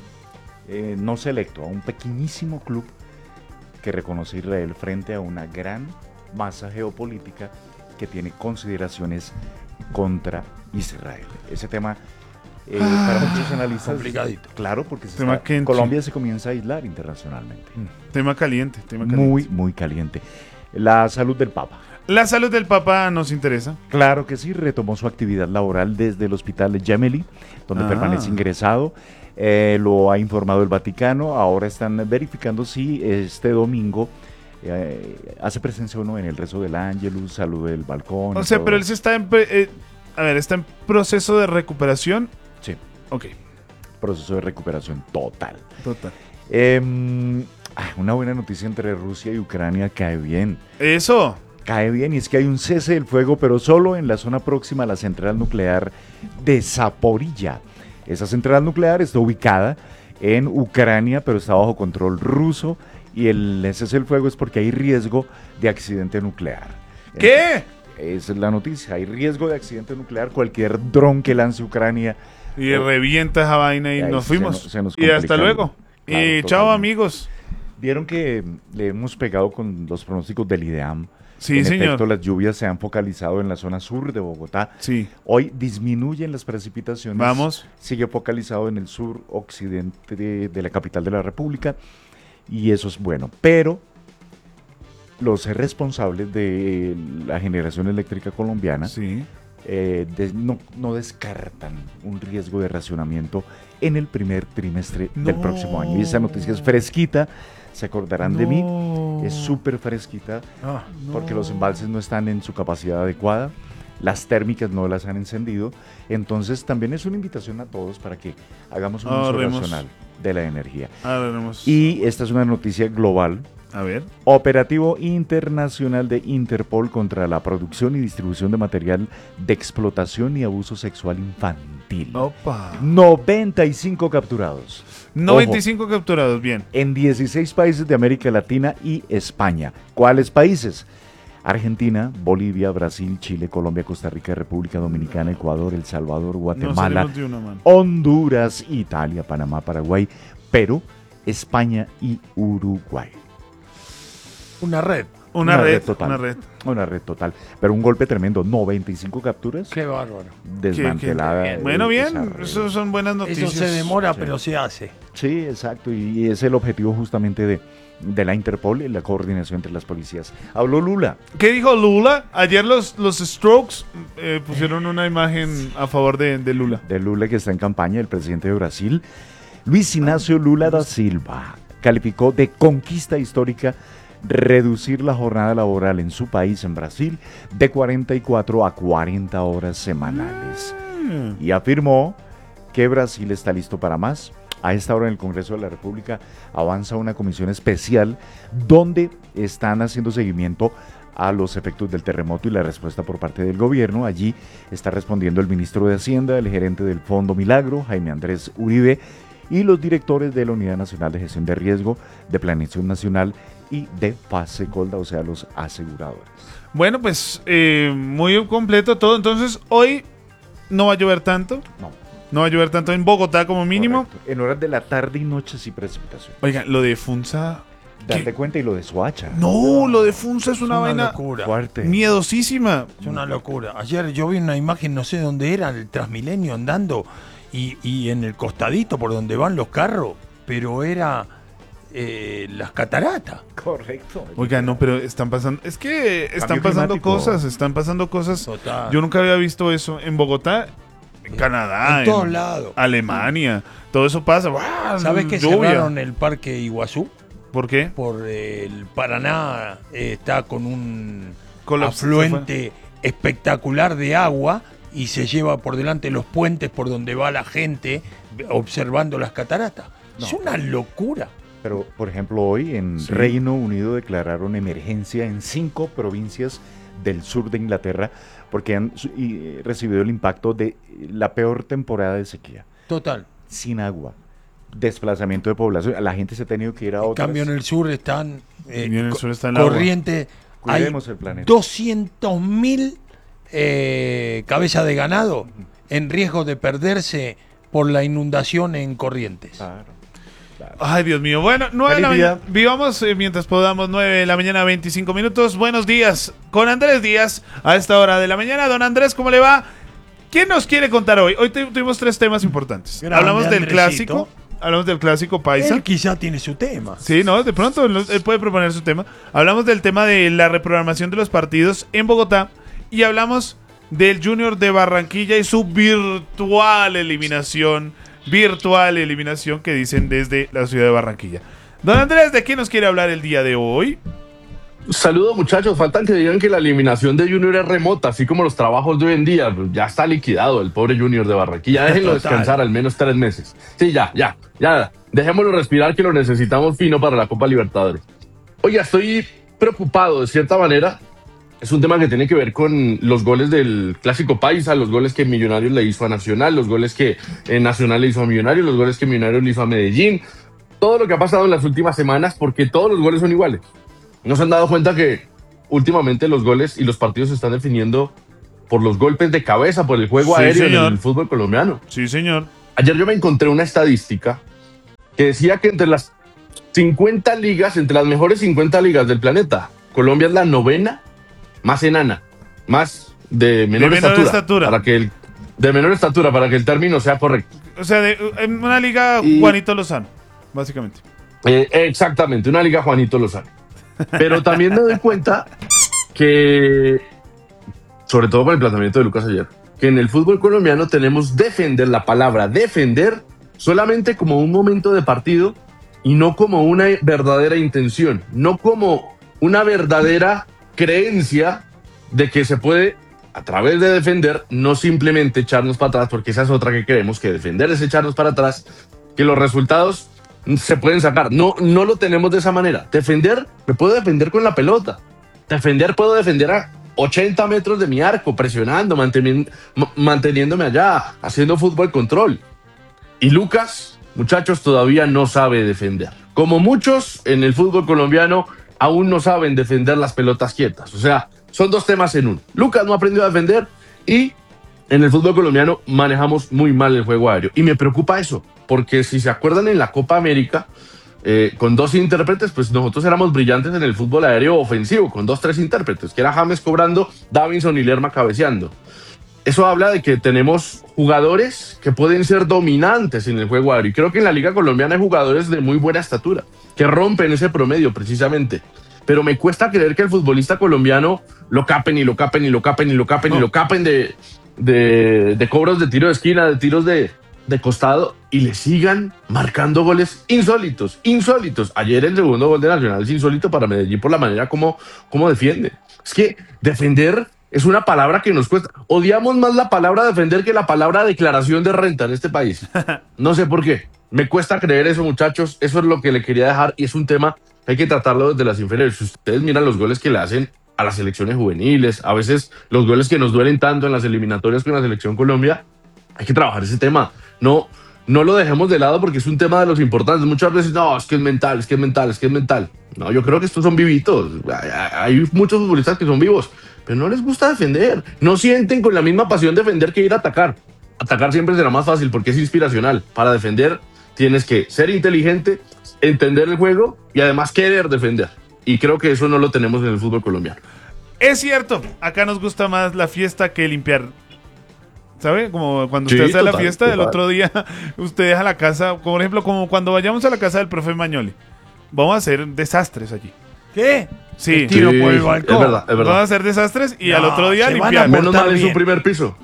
no selecto, a un pequeñísimo club que reconoce a Israel frente a una gran masa geopolítica que tiene consideraciones contra Israel. Ese tema para muchos analistas complicadito. claro, porque Tema quente. Colombia se comienza a aislar internacionalmente. Tema caliente, tema caliente. Muy, muy caliente. La salud del Papa. La salud del Papa nos interesa. Claro que sí, retomó su actividad laboral desde el hospital Gemelli, donde Ah. permanece ingresado. Lo ha informado el Vaticano. Ahora están verificando si este domingo hace presencia o no en el rezo del Ángelus, salud del balcón. O sea, pero él se está está en proceso de recuperación. Sí. Ok. Proceso de recuperación total. Total. Una buena noticia entre Rusia y Ucrania cae bien. Eso. Cae bien, y es que hay un cese del fuego, pero solo en la zona próxima a la central nuclear de Zaporilla. Esa central nuclear está ubicada en Ucrania, pero está bajo control ruso, y el cese del fuego es porque hay riesgo de accidente nuclear. ¿Qué? Esa es la noticia, hay riesgo de accidente nuclear. Cualquier dron que lance Ucrania Y revienta esa vaina y ahí nos fuimos. se nos Y hasta complica. luego. Claro, Y chao, totalmente. amigos. Vieron que le hemos pegado con los pronósticos del IDEAM. Sí, En señor. efecto, las lluvias se han focalizado en la zona sur de Bogotá. Sí. Hoy disminuyen las precipitaciones. Vamos. Sigue focalizado en el sur occidente de la capital de la República. Y eso es bueno. Pero los responsables de la generación eléctrica colombiana Sí. no descartan un riesgo de racionamiento en el primer trimestre del No. próximo año. Y esa noticia es fresquita. Se acordarán de mí. Es súper fresquita. Porque los embalses no están en su capacidad adecuada, las térmicas no las han encendido, entonces también es una invitación a todos para que hagamos un uso Ahorremos. racional de la energía. A ver, vamos. Y esta es una noticia global. A ver. Operativo internacional de Interpol contra la producción y distribución de material de explotación y abuso sexual infantil. Opa. 95 capturados. 95 capturados, bien. En 16 países de América Latina y España. ¿Cuáles países? Argentina, Bolivia, Brasil, Chile, Colombia, Costa Rica, República Dominicana, Ecuador, El Salvador, No Guatemala, salimos de una, mano. Honduras, Italia, Panamá, Paraguay, Perú, España y Uruguay. Una red. Una red total. Una red. Una red total. Pero un golpe tremendo. 95 capturas Qué bárbaro. desmantelada. Bueno, bien. desarrollo. Eso son buenas noticias. Eso se demora, Sí. pero se hace. Sí, exacto. Y es el objetivo justamente de la Interpol y la coordinación entre las policías. Habló Lula. ¿Qué dijo Lula? Ayer los Strokes pusieron una imagen a favor de Lula. De Lula, que está en campaña, el presidente de Brasil. Luis Inácio Lula da Silva calificó de conquista histórica reducir la jornada laboral en su país, en Brasil, de 44 a 40 horas semanales. Y afirmó que Brasil está listo para más. A esta hora en el Congreso de la República avanza una comisión especial donde están haciendo seguimiento a los efectos del terremoto y la respuesta por parte del gobierno. Allí está respondiendo el ministro de Hacienda, el gerente del Fondo Milagro, Jaime Andrés Uribe, y los directores de la Unidad Nacional de Gestión de Riesgo, de Planeación Nacional y de Fasecolda, o sea, los aseguradores. Bueno, pues muy completo todo. Entonces, hoy no va a llover tanto. No va a llover tanto en Bogotá como mínimo. Correcto. En horas de la tarde y noche sí precipitación. Oigan, lo de Funza. Date cuenta, y lo de Soacha. No, lo de Funza es una vaina locura. Fuerte. miedosísima. Es una locura. Ayer yo vi una imagen, no sé dónde era, el Transmilenio andando y en el costadito por donde van los carros, pero era las cataratas. Correcto. Oigan, no, pero están pasando. Es que están Cambio pasando climático. cosas. Están pasando cosas. Total. Yo nunca había visto eso en Bogotá, en Canadá, En todos lados. Alemania. Todo eso pasa. ¡Guau! ¿Sabes que Lluvia. cerraron el parque Iguazú? ¿Por qué? Por el Paraná está con un Colapso, afluente espectacular de agua y se lleva por delante los puentes por donde va la gente observando las cataratas. Es una locura. Pero, por ejemplo, hoy en Sí. Reino Unido declararon emergencia en 5 provincias del sur de Inglaterra porque han recibido el impacto de la peor temporada de sequía. Total. Sin agua, desplazamiento de población. La gente se ha tenido que ir a En otras. cambio en el sur están En el sur está el agua. corriente. Hay Cuidemos el planeta. 200.000 cabezas de ganado en riesgo de perderse por la inundación en Corrientes. Claro, claro. Ay, Dios mío. Bueno, 9 de la Feliz día. mañana. Vivamos mientras podamos. 9 de la mañana, 25 minutos. Buenos días con Andrés Díaz a esta hora de la mañana. Don Andrés, ¿cómo le va? ¿Quién nos quiere contar hoy? Hoy tuvimos 3 temas importantes. Grande, Hablamos del Andresito. clásico. Hablamos del clásico paisa. Él quizá tiene su tema. Sí, no, de pronto él puede proponer su tema. Hablamos del tema de la reprogramación de los partidos en Bogotá y hablamos del Junior de Barranquilla y su virtual eliminación virtual eliminación que dicen desde la ciudad de Barranquilla. Don Andrés, ¿de qué nos quiere hablar el día de hoy? Saludos muchachos, faltan que digan que la eliminación de Junior es remota, así como los trabajos de hoy en día. Ya está liquidado el pobre Junior de Barranquilla, déjenlo descansar al menos 3 meses. Sí, ya, dejémoslo respirar, que lo necesitamos fino para la Copa Libertadores. Oiga, estoy preocupado de cierta manera. Es un tema que tiene que ver con los goles del Clásico Paisa, los goles que Millonarios le hizo a Nacional, los goles que Nacional le hizo a Millonarios, los goles que Millonarios le hizo a Medellín. Todo lo que ha pasado en las últimas semanas, porque todos los goles son iguales. ¿No se han dado cuenta que últimamente los goles y los partidos se están definiendo por los golpes de cabeza, por el juego aéreo en el fútbol colombiano? Sí, señor. Ayer yo me encontré una estadística que decía que entre las 50 ligas, entre las mejores 50 ligas del planeta, Colombia es la 9ª más enana, más de menor estatura. De menor estatura, para que el término sea correcto. O sea, en una liga Juanito Lozano, básicamente. Exactamente, una liga Juanito Lozano. Pero también me doy cuenta que, sobre todo por el planteamiento de Lucas ayer, que en el fútbol colombiano tenemos defender, la palabra defender, solamente como un momento de partido y no como una verdadera intención, no como una verdadera creencia de que se puede, a través de defender, no simplemente echarnos para atrás, porque esa es otra que creemos, que defender es echarnos para atrás, que los resultados se pueden sacar. No lo tenemos de esa manera. Defender, me puedo defender con la pelota. Puedo defender a 80 metros de mi arco, presionando, manteniéndome allá, haciendo fútbol control. Y Lucas, muchachos, todavía no sabe defender. Como muchos en el fútbol colombiano, aún no saben defender las pelotas quietas. O sea, son dos temas en uno. Lucas no aprendió a defender y en el fútbol colombiano manejamos muy mal el juego aéreo. Y me preocupa eso, porque si se acuerdan en la Copa América, con 2 intérpretes, pues nosotros éramos brillantes en el fútbol aéreo ofensivo, con 2-3 intérpretes, que era James cobrando, Davinson y Lerma cabeceando. Eso habla de que tenemos jugadores que pueden ser dominantes en el juego aéreo. Y creo que en la Liga Colombiana hay jugadores de muy buena estatura, que rompen ese promedio precisamente. Pero me cuesta creer que el futbolista colombiano lo capen de cobros de tiro de esquina, de tiros de costado, y le sigan marcando goles insólitos. Ayer el segundo gol de Nacional es insólito para Medellín por la manera como defiende. Es que defender es una palabra que nos cuesta. Odiamos más la palabra defender que la palabra declaración de renta en este país. No sé por qué. Me cuesta creer eso, muchachos. Eso es lo que le quería dejar, y es un tema que hay que tratarlo desde las inferiores. Si ustedes miran los goles que le hacen a las selecciones juveniles, a veces los goles que nos duelen tanto en las eliminatorias con la selección Colombia, hay que trabajar ese tema. No lo dejemos de lado, porque es un tema de los importantes. Muchas veces, no, es que es mental. No, yo creo que estos son vivitos. Hay muchos futbolistas que son vivos, pero no les gusta defender. No sienten con la misma pasión defender que ir a atacar. Atacar siempre será más fácil porque es inspiracional. Para defender tienes que ser inteligente, entender el juego y además querer defender. Y creo que eso no lo tenemos en el fútbol colombiano. Es cierto, acá nos gusta más la fiesta que limpiar. ¿Sabe? Como cuando usted hace la fiesta, el otro día usted deja la casa, por ejemplo, como cuando vayamos a la casa del profe Mañoli. Vamos a hacer desastres allí. ¿Qué? Sí. Tiro por el balcón. Es verdad. Vamos a hacer desastres y al otro día limpiar. Menos mal en su primer piso.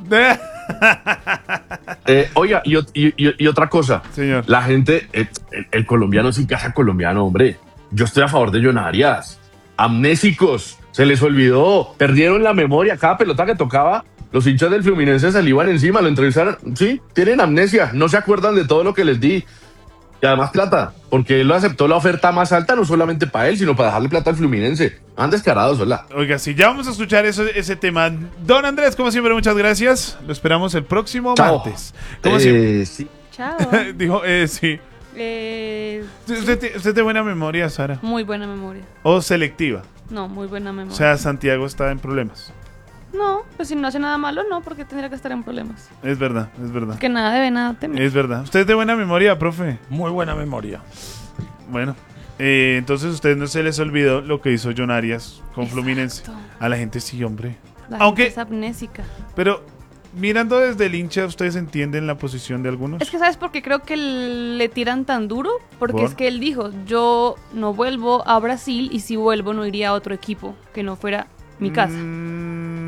Oiga, y otra cosa. Señor. La gente, el colombiano sin casa colombiano, hombre. Yo estoy a favor de John Arias. Amnésicos, se les olvidó, perdieron la memoria. Cada pelota que tocaba, los hinchas del Fluminense se le iban encima, lo entrevistaron. Sí, tienen amnesia, no se acuerdan de todo lo que les di. Y además plata, porque él lo aceptó la oferta más alta, no solamente para él, sino para dejarle plata al Fluminense. Han descarado, sola. Oiga, sí, ya vamos a escuchar ese tema. Don Andrés, como siempre, muchas gracias. Lo esperamos el próximo martes. Como siempre. Sí. Chao. Dijo, sí. ¿Usted tiene buena memoria, Sara? Muy buena memoria. ¿O selectiva? No, muy buena memoria. O sea, Santiago está en problemas. No, pues si no hace nada malo, no, porque tendría que estar en problemas. Es verdad. Que nada debe, nada teme. Es verdad. ¿Usted es de buena memoria, profe? Muy buena memoria. Bueno, entonces a ustedes no se les olvidó lo que hizo John Arias con Fluminense. A la gente sí, hombre. La Aunque gente es amnésica. Pero mirando desde el hincha, ¿ustedes entienden la posición de algunos? Es que ¿sabes por qué creo que le tiran tan duro? Porque ¿Por? es que él dijo, yo no vuelvo a Brasil y si vuelvo no iría a otro equipo que no fuera mi casa.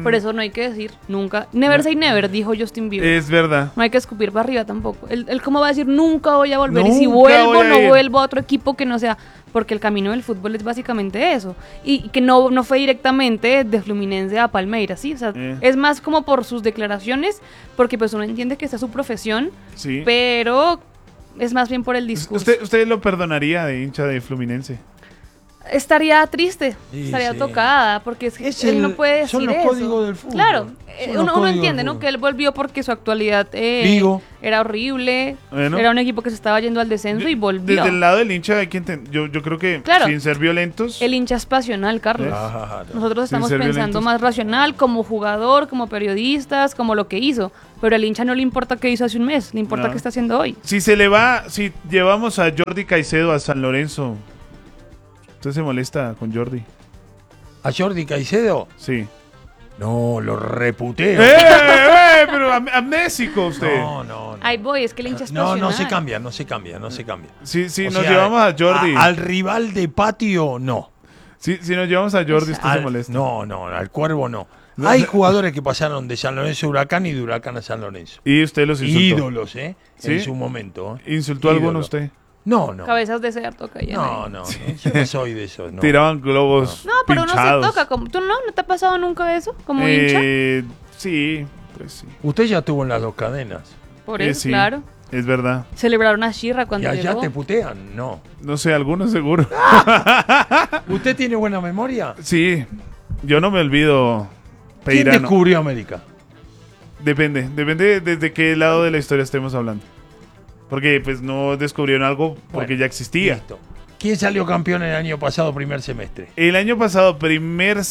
Por eso no hay que decir nunca. Never say never, dijo Justin Bieber. Es verdad. No hay que escupir para arriba tampoco. Él cómo va a decir nunca voy a volver. Y si Nunca vuelvo, voy a no ir. vuelvo a otro equipo que no sea. Porque el camino del fútbol es básicamente eso. Y que no fue directamente de Fluminense a Palmeiras, ¿sí? O sea, es más como por sus declaraciones, porque pues uno entiende que esta es su profesión, Sí. pero es más bien por el discurso. ¿Usted lo perdonaría de hincha de Fluminense? Estaría triste, Sí, estaría sí. tocada, porque es que Es él no puede decir son los eso. códigos del fútbol. Claro, Son los uno códigos entiende, del ¿no? fútbol. Que él volvió porque su actualidad Vigo. era horrible, Bueno. era un equipo que se estaba yendo al descenso y volvió. Desde el lado del hincha hay que yo creo que Claro. sin ser violentos. El hincha es pasional, Carlos. Claro. Nosotros Sin estamos ser pensando violentos. más racional, como jugador, como periodistas, como lo que hizo. Pero al hincha no le importa qué hizo hace un mes, le importa No. qué está haciendo hoy. Si llevamos a Jordi Caicedo a San Lorenzo, ¿usted se molesta con Jordi? ¿A Jordi Caicedo? Sí. No, lo reputeo. Pero amnésico usted. No. Ahí voy, es que el hincha es No, pasional. no se cambia, no se cambia. Si O nos sea, llevamos a Jordi. Al rival de patio, no. Si nos llevamos a Jordi, usted se molesta. No, al Cuervo no. Hay jugadores que pasaron de San Lorenzo a Huracán y de Huracán a San Lorenzo. Y usted los insultó. Ídolos, ¿eh? ¿Sí? En su momento. ¿Insultó a alguno Ídolos. usted? No. Cabezas de cerdo caían ahí. No. Yo no soy de esos. No. Tiraban globos No, pero uno pinchados. se toca. ¿Tú no te ha pasado nunca eso? Como hincha. Sí, pues sí. Usted ya tuvo en las dos cadenas. Por eso, Sí, claro. es verdad. Celebraron a Shirra cuando ¿Y allá llegó. te putean? No. No sé, algunos seguro. ¿Usted tiene buena memoria? Sí, yo no me olvido ¿Quién Peirano. descubrió América? Depende desde qué lado de la historia estemos hablando. Porque pues no descubrieron algo porque Bueno, ya existía. Listo. ¿Quién salió campeón el año pasado, primer semestre? El año pasado, primer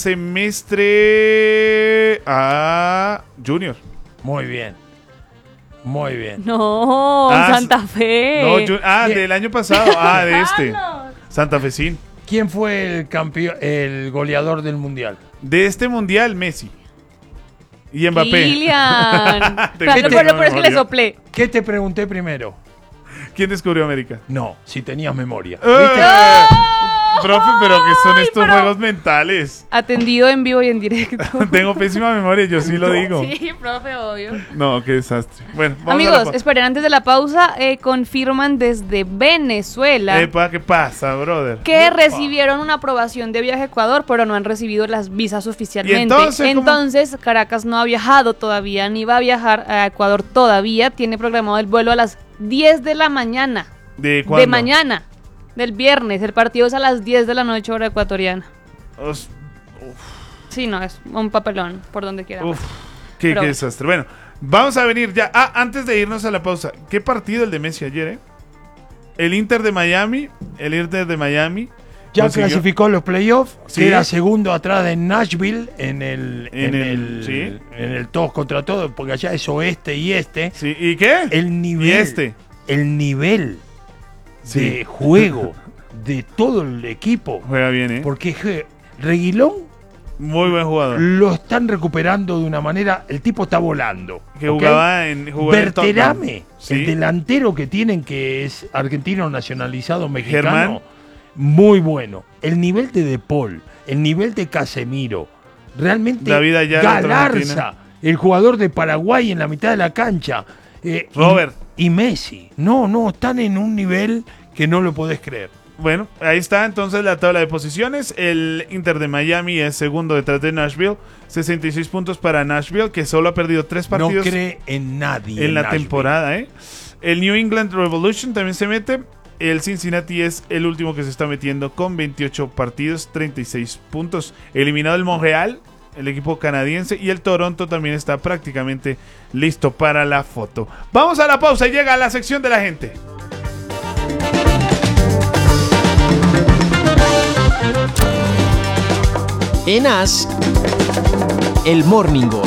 semestre a Junior. Muy bien. Muy bien. No, Ah, Santa Fe. No, del año pasado. De este. Santa Fecín. ¿Quién fue el campeón, el goleador del mundial? De este mundial, Messi. Y Mbappé. Kylian. Tengo Claro, buena pero es que le memoria. soplé. ¿Qué te pregunté primero? ¿Quién descubrió América? No, si tenías memoria. Profe, pero ¿qué son estos pero- juegos mentales? Atendido en vivo y en directo. Tengo pésima memoria, yo sí lo digo. Sí, profe, obvio. No, qué desastre. Bueno, vamos a Amigos, la esperen, antes de la pausa, confirman desde Venezuela ¿Qué pasa, brother? que recibieron una aprobación de viaje a Ecuador, pero no han recibido las visas oficialmente. ¿Y entonces cómo? Entonces, Caracas no ha viajado todavía, ni va a viajar a Ecuador todavía. Tiene programado el vuelo a las 10 de la mañana. ¿De cuándo? De mañana, del viernes. El partido es a las 10 de la noche, hora ecuatoriana. Sí, no, es un papelón, por donde quiera. Uf, qué Pero- desastre. Bueno, vamos a venir ya. Antes de irnos a la pausa, ¿qué partido el de Messi ayer, El Inter de Miami. Ya consiguió- clasificó los playoffs, Sí. que era segundo atrás de Nashville en el sí. todos contra todos, porque allá es oeste y este. Sí, ¿y qué? El nivel, Y este. el nivel Sí. de juego de todo el equipo, Juega bien, porque Reguilón Muy buen jugador. lo están recuperando de una manera, el tipo está volando. Que ¿ok? jugaba en Tottenham. Berterame, Sí. el delantero que tienen, que es argentino nacionalizado mexicano, Germán. muy bueno. El nivel de Paul, el nivel de Casemiro, realmente David Ayala, otro argentino. Galarza, el jugador de Paraguay en la mitad de la cancha, Robert. y Messi. No, están en un nivel que no lo podés creer. Bueno, ahí está entonces la tabla de posiciones. El Inter de Miami es segundo detrás de Nashville. 66 puntos para Nashville, que solo ha perdido 3 partidos No cree en nadie. en la Nashville. temporada. El New England Revolution también se mete. El Cincinnati es el último que se está metiendo con 28 partidos, 36 puntos. Eliminado el Montreal, el equipo canadiense, y el Toronto también está prácticamente listo para la foto. Vamos a la pausa y llega la sección de la gente. En As, el Morning Goal.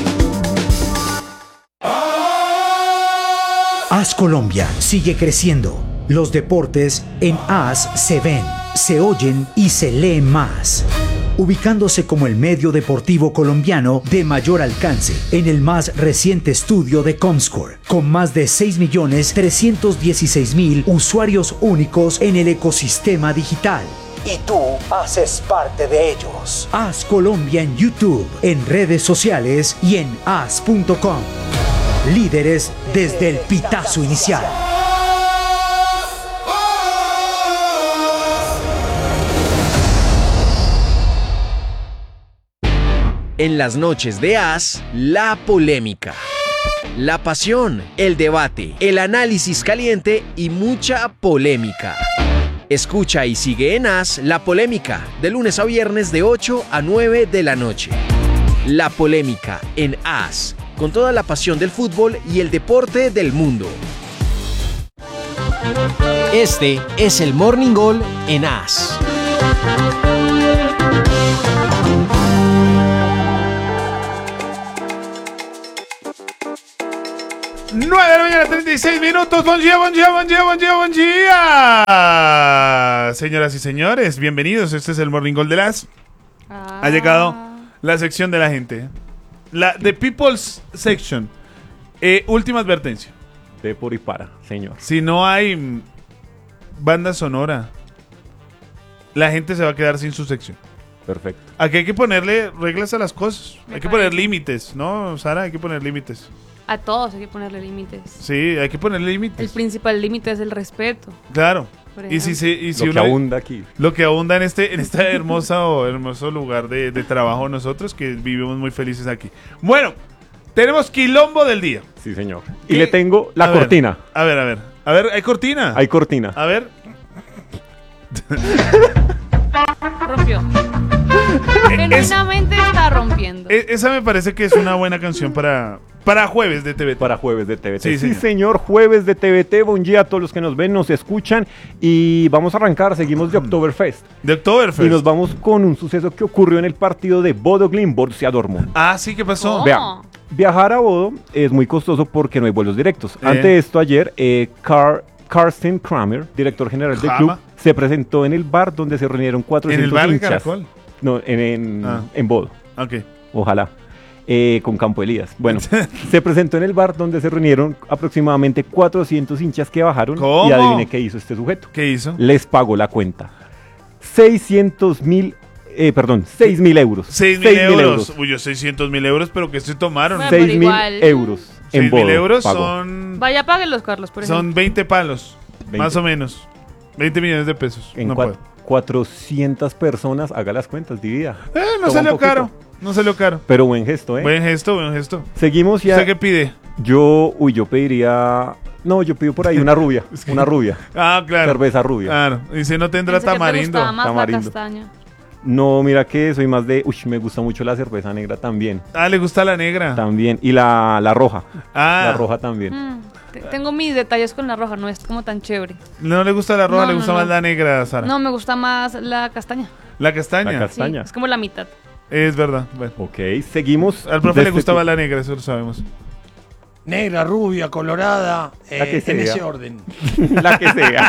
AS Colombia sigue creciendo. Los deportes en AS se ven, se oyen y se leen más. Ubicándose como el medio deportivo colombiano de mayor alcance en el más reciente estudio de Comscore, con más de 6.316.000 usuarios únicos en el ecosistema digital. y tú haces parte de ellos. Haz Colombia en YouTube, en redes sociales y en as.com. Líderes desde el pitazo inicial. En las noches de As, la polémica, la pasión, el debate, el análisis caliente y mucha polémica. Escucha y sigue en As La Polémica, de lunes a viernes de 8 a 9 de la noche. La Polémica en As, con toda la pasión del fútbol y el deporte del mundo. Este es el Morning Gol en As. 9 de la mañana, 36 minutos. Buen día, buen día, buen día, buen día, buen día. Señoras y señores, bienvenidos. Este es el Morning Gol de las. Ha llegado la sección de la gente. La The People's Section. Última advertencia. De por y para, señor. Si no hay banda sonora, la gente se va a quedar sin su sección. Perfecto. Aquí hay que ponerle reglas a las cosas. Hay que poner límites, ¿no, Sara? Hay que poner límites. A todos hay que ponerle límites. Sí, hay que ponerle límites. El principal límite es el respeto. Claro. Y si lo que abunda aquí. Lo que abunda en este hermoso lugar de trabajo nosotros, que vivimos muy felices aquí. Bueno, tenemos quilombo del día. Sí, señor. Y le tengo la cortina. A ver, ¿hay cortina? Hay cortina. A ver. Rompió. Genuinamente está rompiendo. Esa me parece que es una buena canción para jueves de TVT. Para jueves de TVT. Sí, señor, jueves de TVT. Buen día a todos los que nos ven, nos escuchan. Y vamos a arrancar, seguimos de Oktoberfest. De Oktoberfest. Y nos vamos con un suceso que ocurrió en el partido de Bodo Glimt Borussia Dortmund. Ah, sí, ¿qué pasó? ¿Cómo? Vea, viajar a Bodo es muy costoso porque no hay vuelos directos. Ante esto, ayer, Carsten Kramer, director general del club, se presentó en el bar donde se reunieron 400 ¿En el bar hinchas. de Caracol? No, en Bodo. Ok. Ojalá. Con Campo Elías. Bueno, se presentó en el bar donde se reunieron aproximadamente 400 hinchas que bajaron. ¿Cómo? Y adivine qué hizo este sujeto. ¿Qué hizo? Les pagó la cuenta. 6.000 euros. 6.000 euros. Uy, yo 600.000 euros, pero ¿qué se tomaron? Bueno, pero 6.000 igual. euros. En 6.000 Bodo euros pagó. son... Vaya, páguenlos, Carlos, por ejemplo. Son 20 palos. 20. Más o menos. 20 millones de pesos. En No puedo. 400 personas, haga las cuentas, divida. No Toma salió un poquito. caro. No salió caro. Pero buen gesto, ¿eh? Buen gesto, buen gesto. Seguimos ya. ¿Usted qué pide? Yo pediría... No, yo pido por ahí una rubia. Una rubia. Ah, claro. Cerveza rubia. Claro. Y si no tendrá Pensé que te tamarindo. gustaba más Tamarindo. la castaña. No, mira que soy más de... Uy, me gusta mucho la cerveza negra también. Ah, le gusta la negra. También. Y la roja. Ah. La roja también. Tengo mis detalles con la roja, no es como tan chévere. No le gusta la roja, No, le no, gusta no. más la negra, Sara. No, me gusta más la castaña. La castaña. La Sí, castaña. es como la mitad. Es verdad. Bueno. Ok, seguimos. Al profe de le este gustaba tipo. la negra, eso lo sabemos. Negra, rubia, colorada, La que en sea. ese orden. La que sea.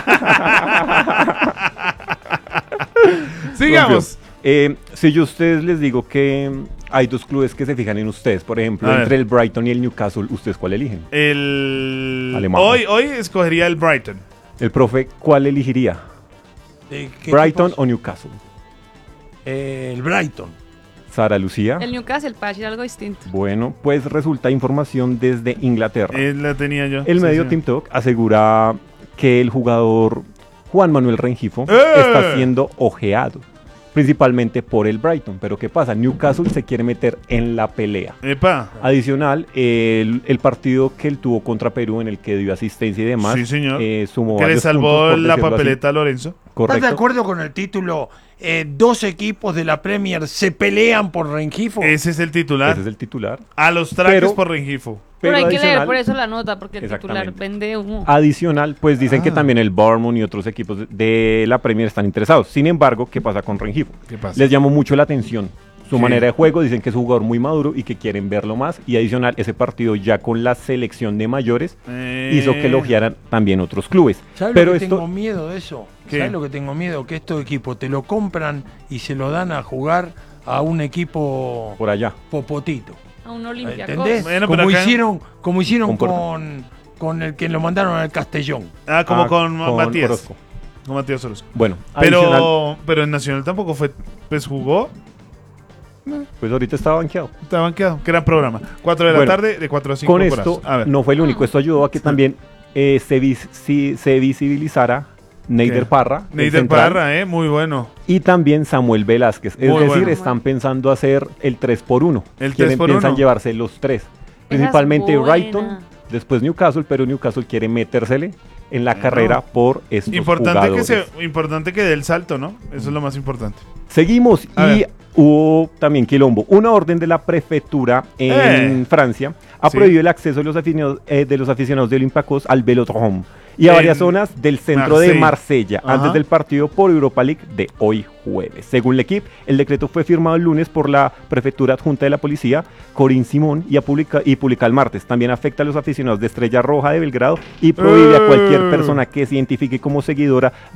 Sigamos. Si yo a ustedes les digo que hay dos clubes que se fijan en ustedes, por ejemplo, A ver. entre el Brighton y el Newcastle, ¿ustedes cuál eligen? Alemán. Alemán. Hoy escogería el Brighton. El profe, ¿cuál elegiría? ¿Qué ¿Brighton tipos? o Newcastle? El Brighton. Sara Lucía. El Newcastle, para decir algo distinto. Bueno, pues resulta información desde Inglaterra. La tenía yo. El Sí, medio sí. Team Talk asegura que el jugador Juan Manuel Rengifo está siendo ojeado, principalmente por el Brighton. Pero ¿qué pasa? Newcastle se quiere meter en la pelea. Epa. Adicional, el partido que él tuvo contra Perú, en el que dio asistencia y demás, Sí, señor. sumó Que le varios salvó puntos, por la decirlo así. papeleta a Lorenzo. ¿Estás de Correcto. acuerdo con el título? Dos equipos de la Premier se pelean por Rengifo. Ese es el titular. Ese es el titular. A los traques Pero- por Rengifo. Pero hay que leer adicional- por eso la nota, porque el titular Exactamente. vende humo. Adicional, pues dicen que también el Bournemouth y otros equipos de la Premier están interesados. Sin embargo, ¿qué pasa con Rengifo? ¿Qué pasa? Les llamó mucho la atención su Sí. manera de juego. Dicen que es un jugador muy maduro y que quieren verlo más. Y adicional, ese partido ya con la selección de mayores hizo que elogiaran también otros clubes. ¿Sabes Pero lo que esto, tengo miedo de eso? ¿Qué? ¿Sabes lo que tengo miedo? Que estos equipos te lo compran y se lo dan a jugar a un equipo por allá. popotito. A un Olympiacos. ¿Entendés? Bueno, pero como, acá- hicieron Con Porto. con el que lo mandaron al Castellón. Como con Matías. Orozco. con Matías Orozco. Bueno, adicional, Pero en Nacional tampoco fue, pues jugó, pues ahorita estaba banqueado. estaba banqueado, que era programa. 4 de la Bueno, tarde, de 4 a 5 Con horas. esto A ver. no fue el único, esto ayudó a que también se visibilizara Neider ¿Qué? Parra, el Neider central, Parra, muy bueno. y también Samuel Velázquez. Es Muy decir, bueno. están pensando hacer el 3x1. El Quieren 3x1. piensan llevarse los 3. Principalmente buena. Brighton, después Newcastle, pero Newcastle quiere metérsele en la carrera por estos jugadores. Importante que dé el salto, ¿no? Eso es lo más importante. Seguimos A y ver. hubo también quilombo. Una orden de la prefectura en Francia ha Sí. prohibido el acceso de los aficionados del Olympiacos al Velodrome y a En varias zonas del centro de Marsella Ajá. antes del partido por Europa League de hoy jueves. Según L'Equipe, el decreto fue firmado el lunes por la prefectura adjunta de la policía, Corinne Simón, y publica el martes. También afecta a los aficionados de Estrella Roja de Belgrado y prohíbe a cualquier persona que se identifique como seguidora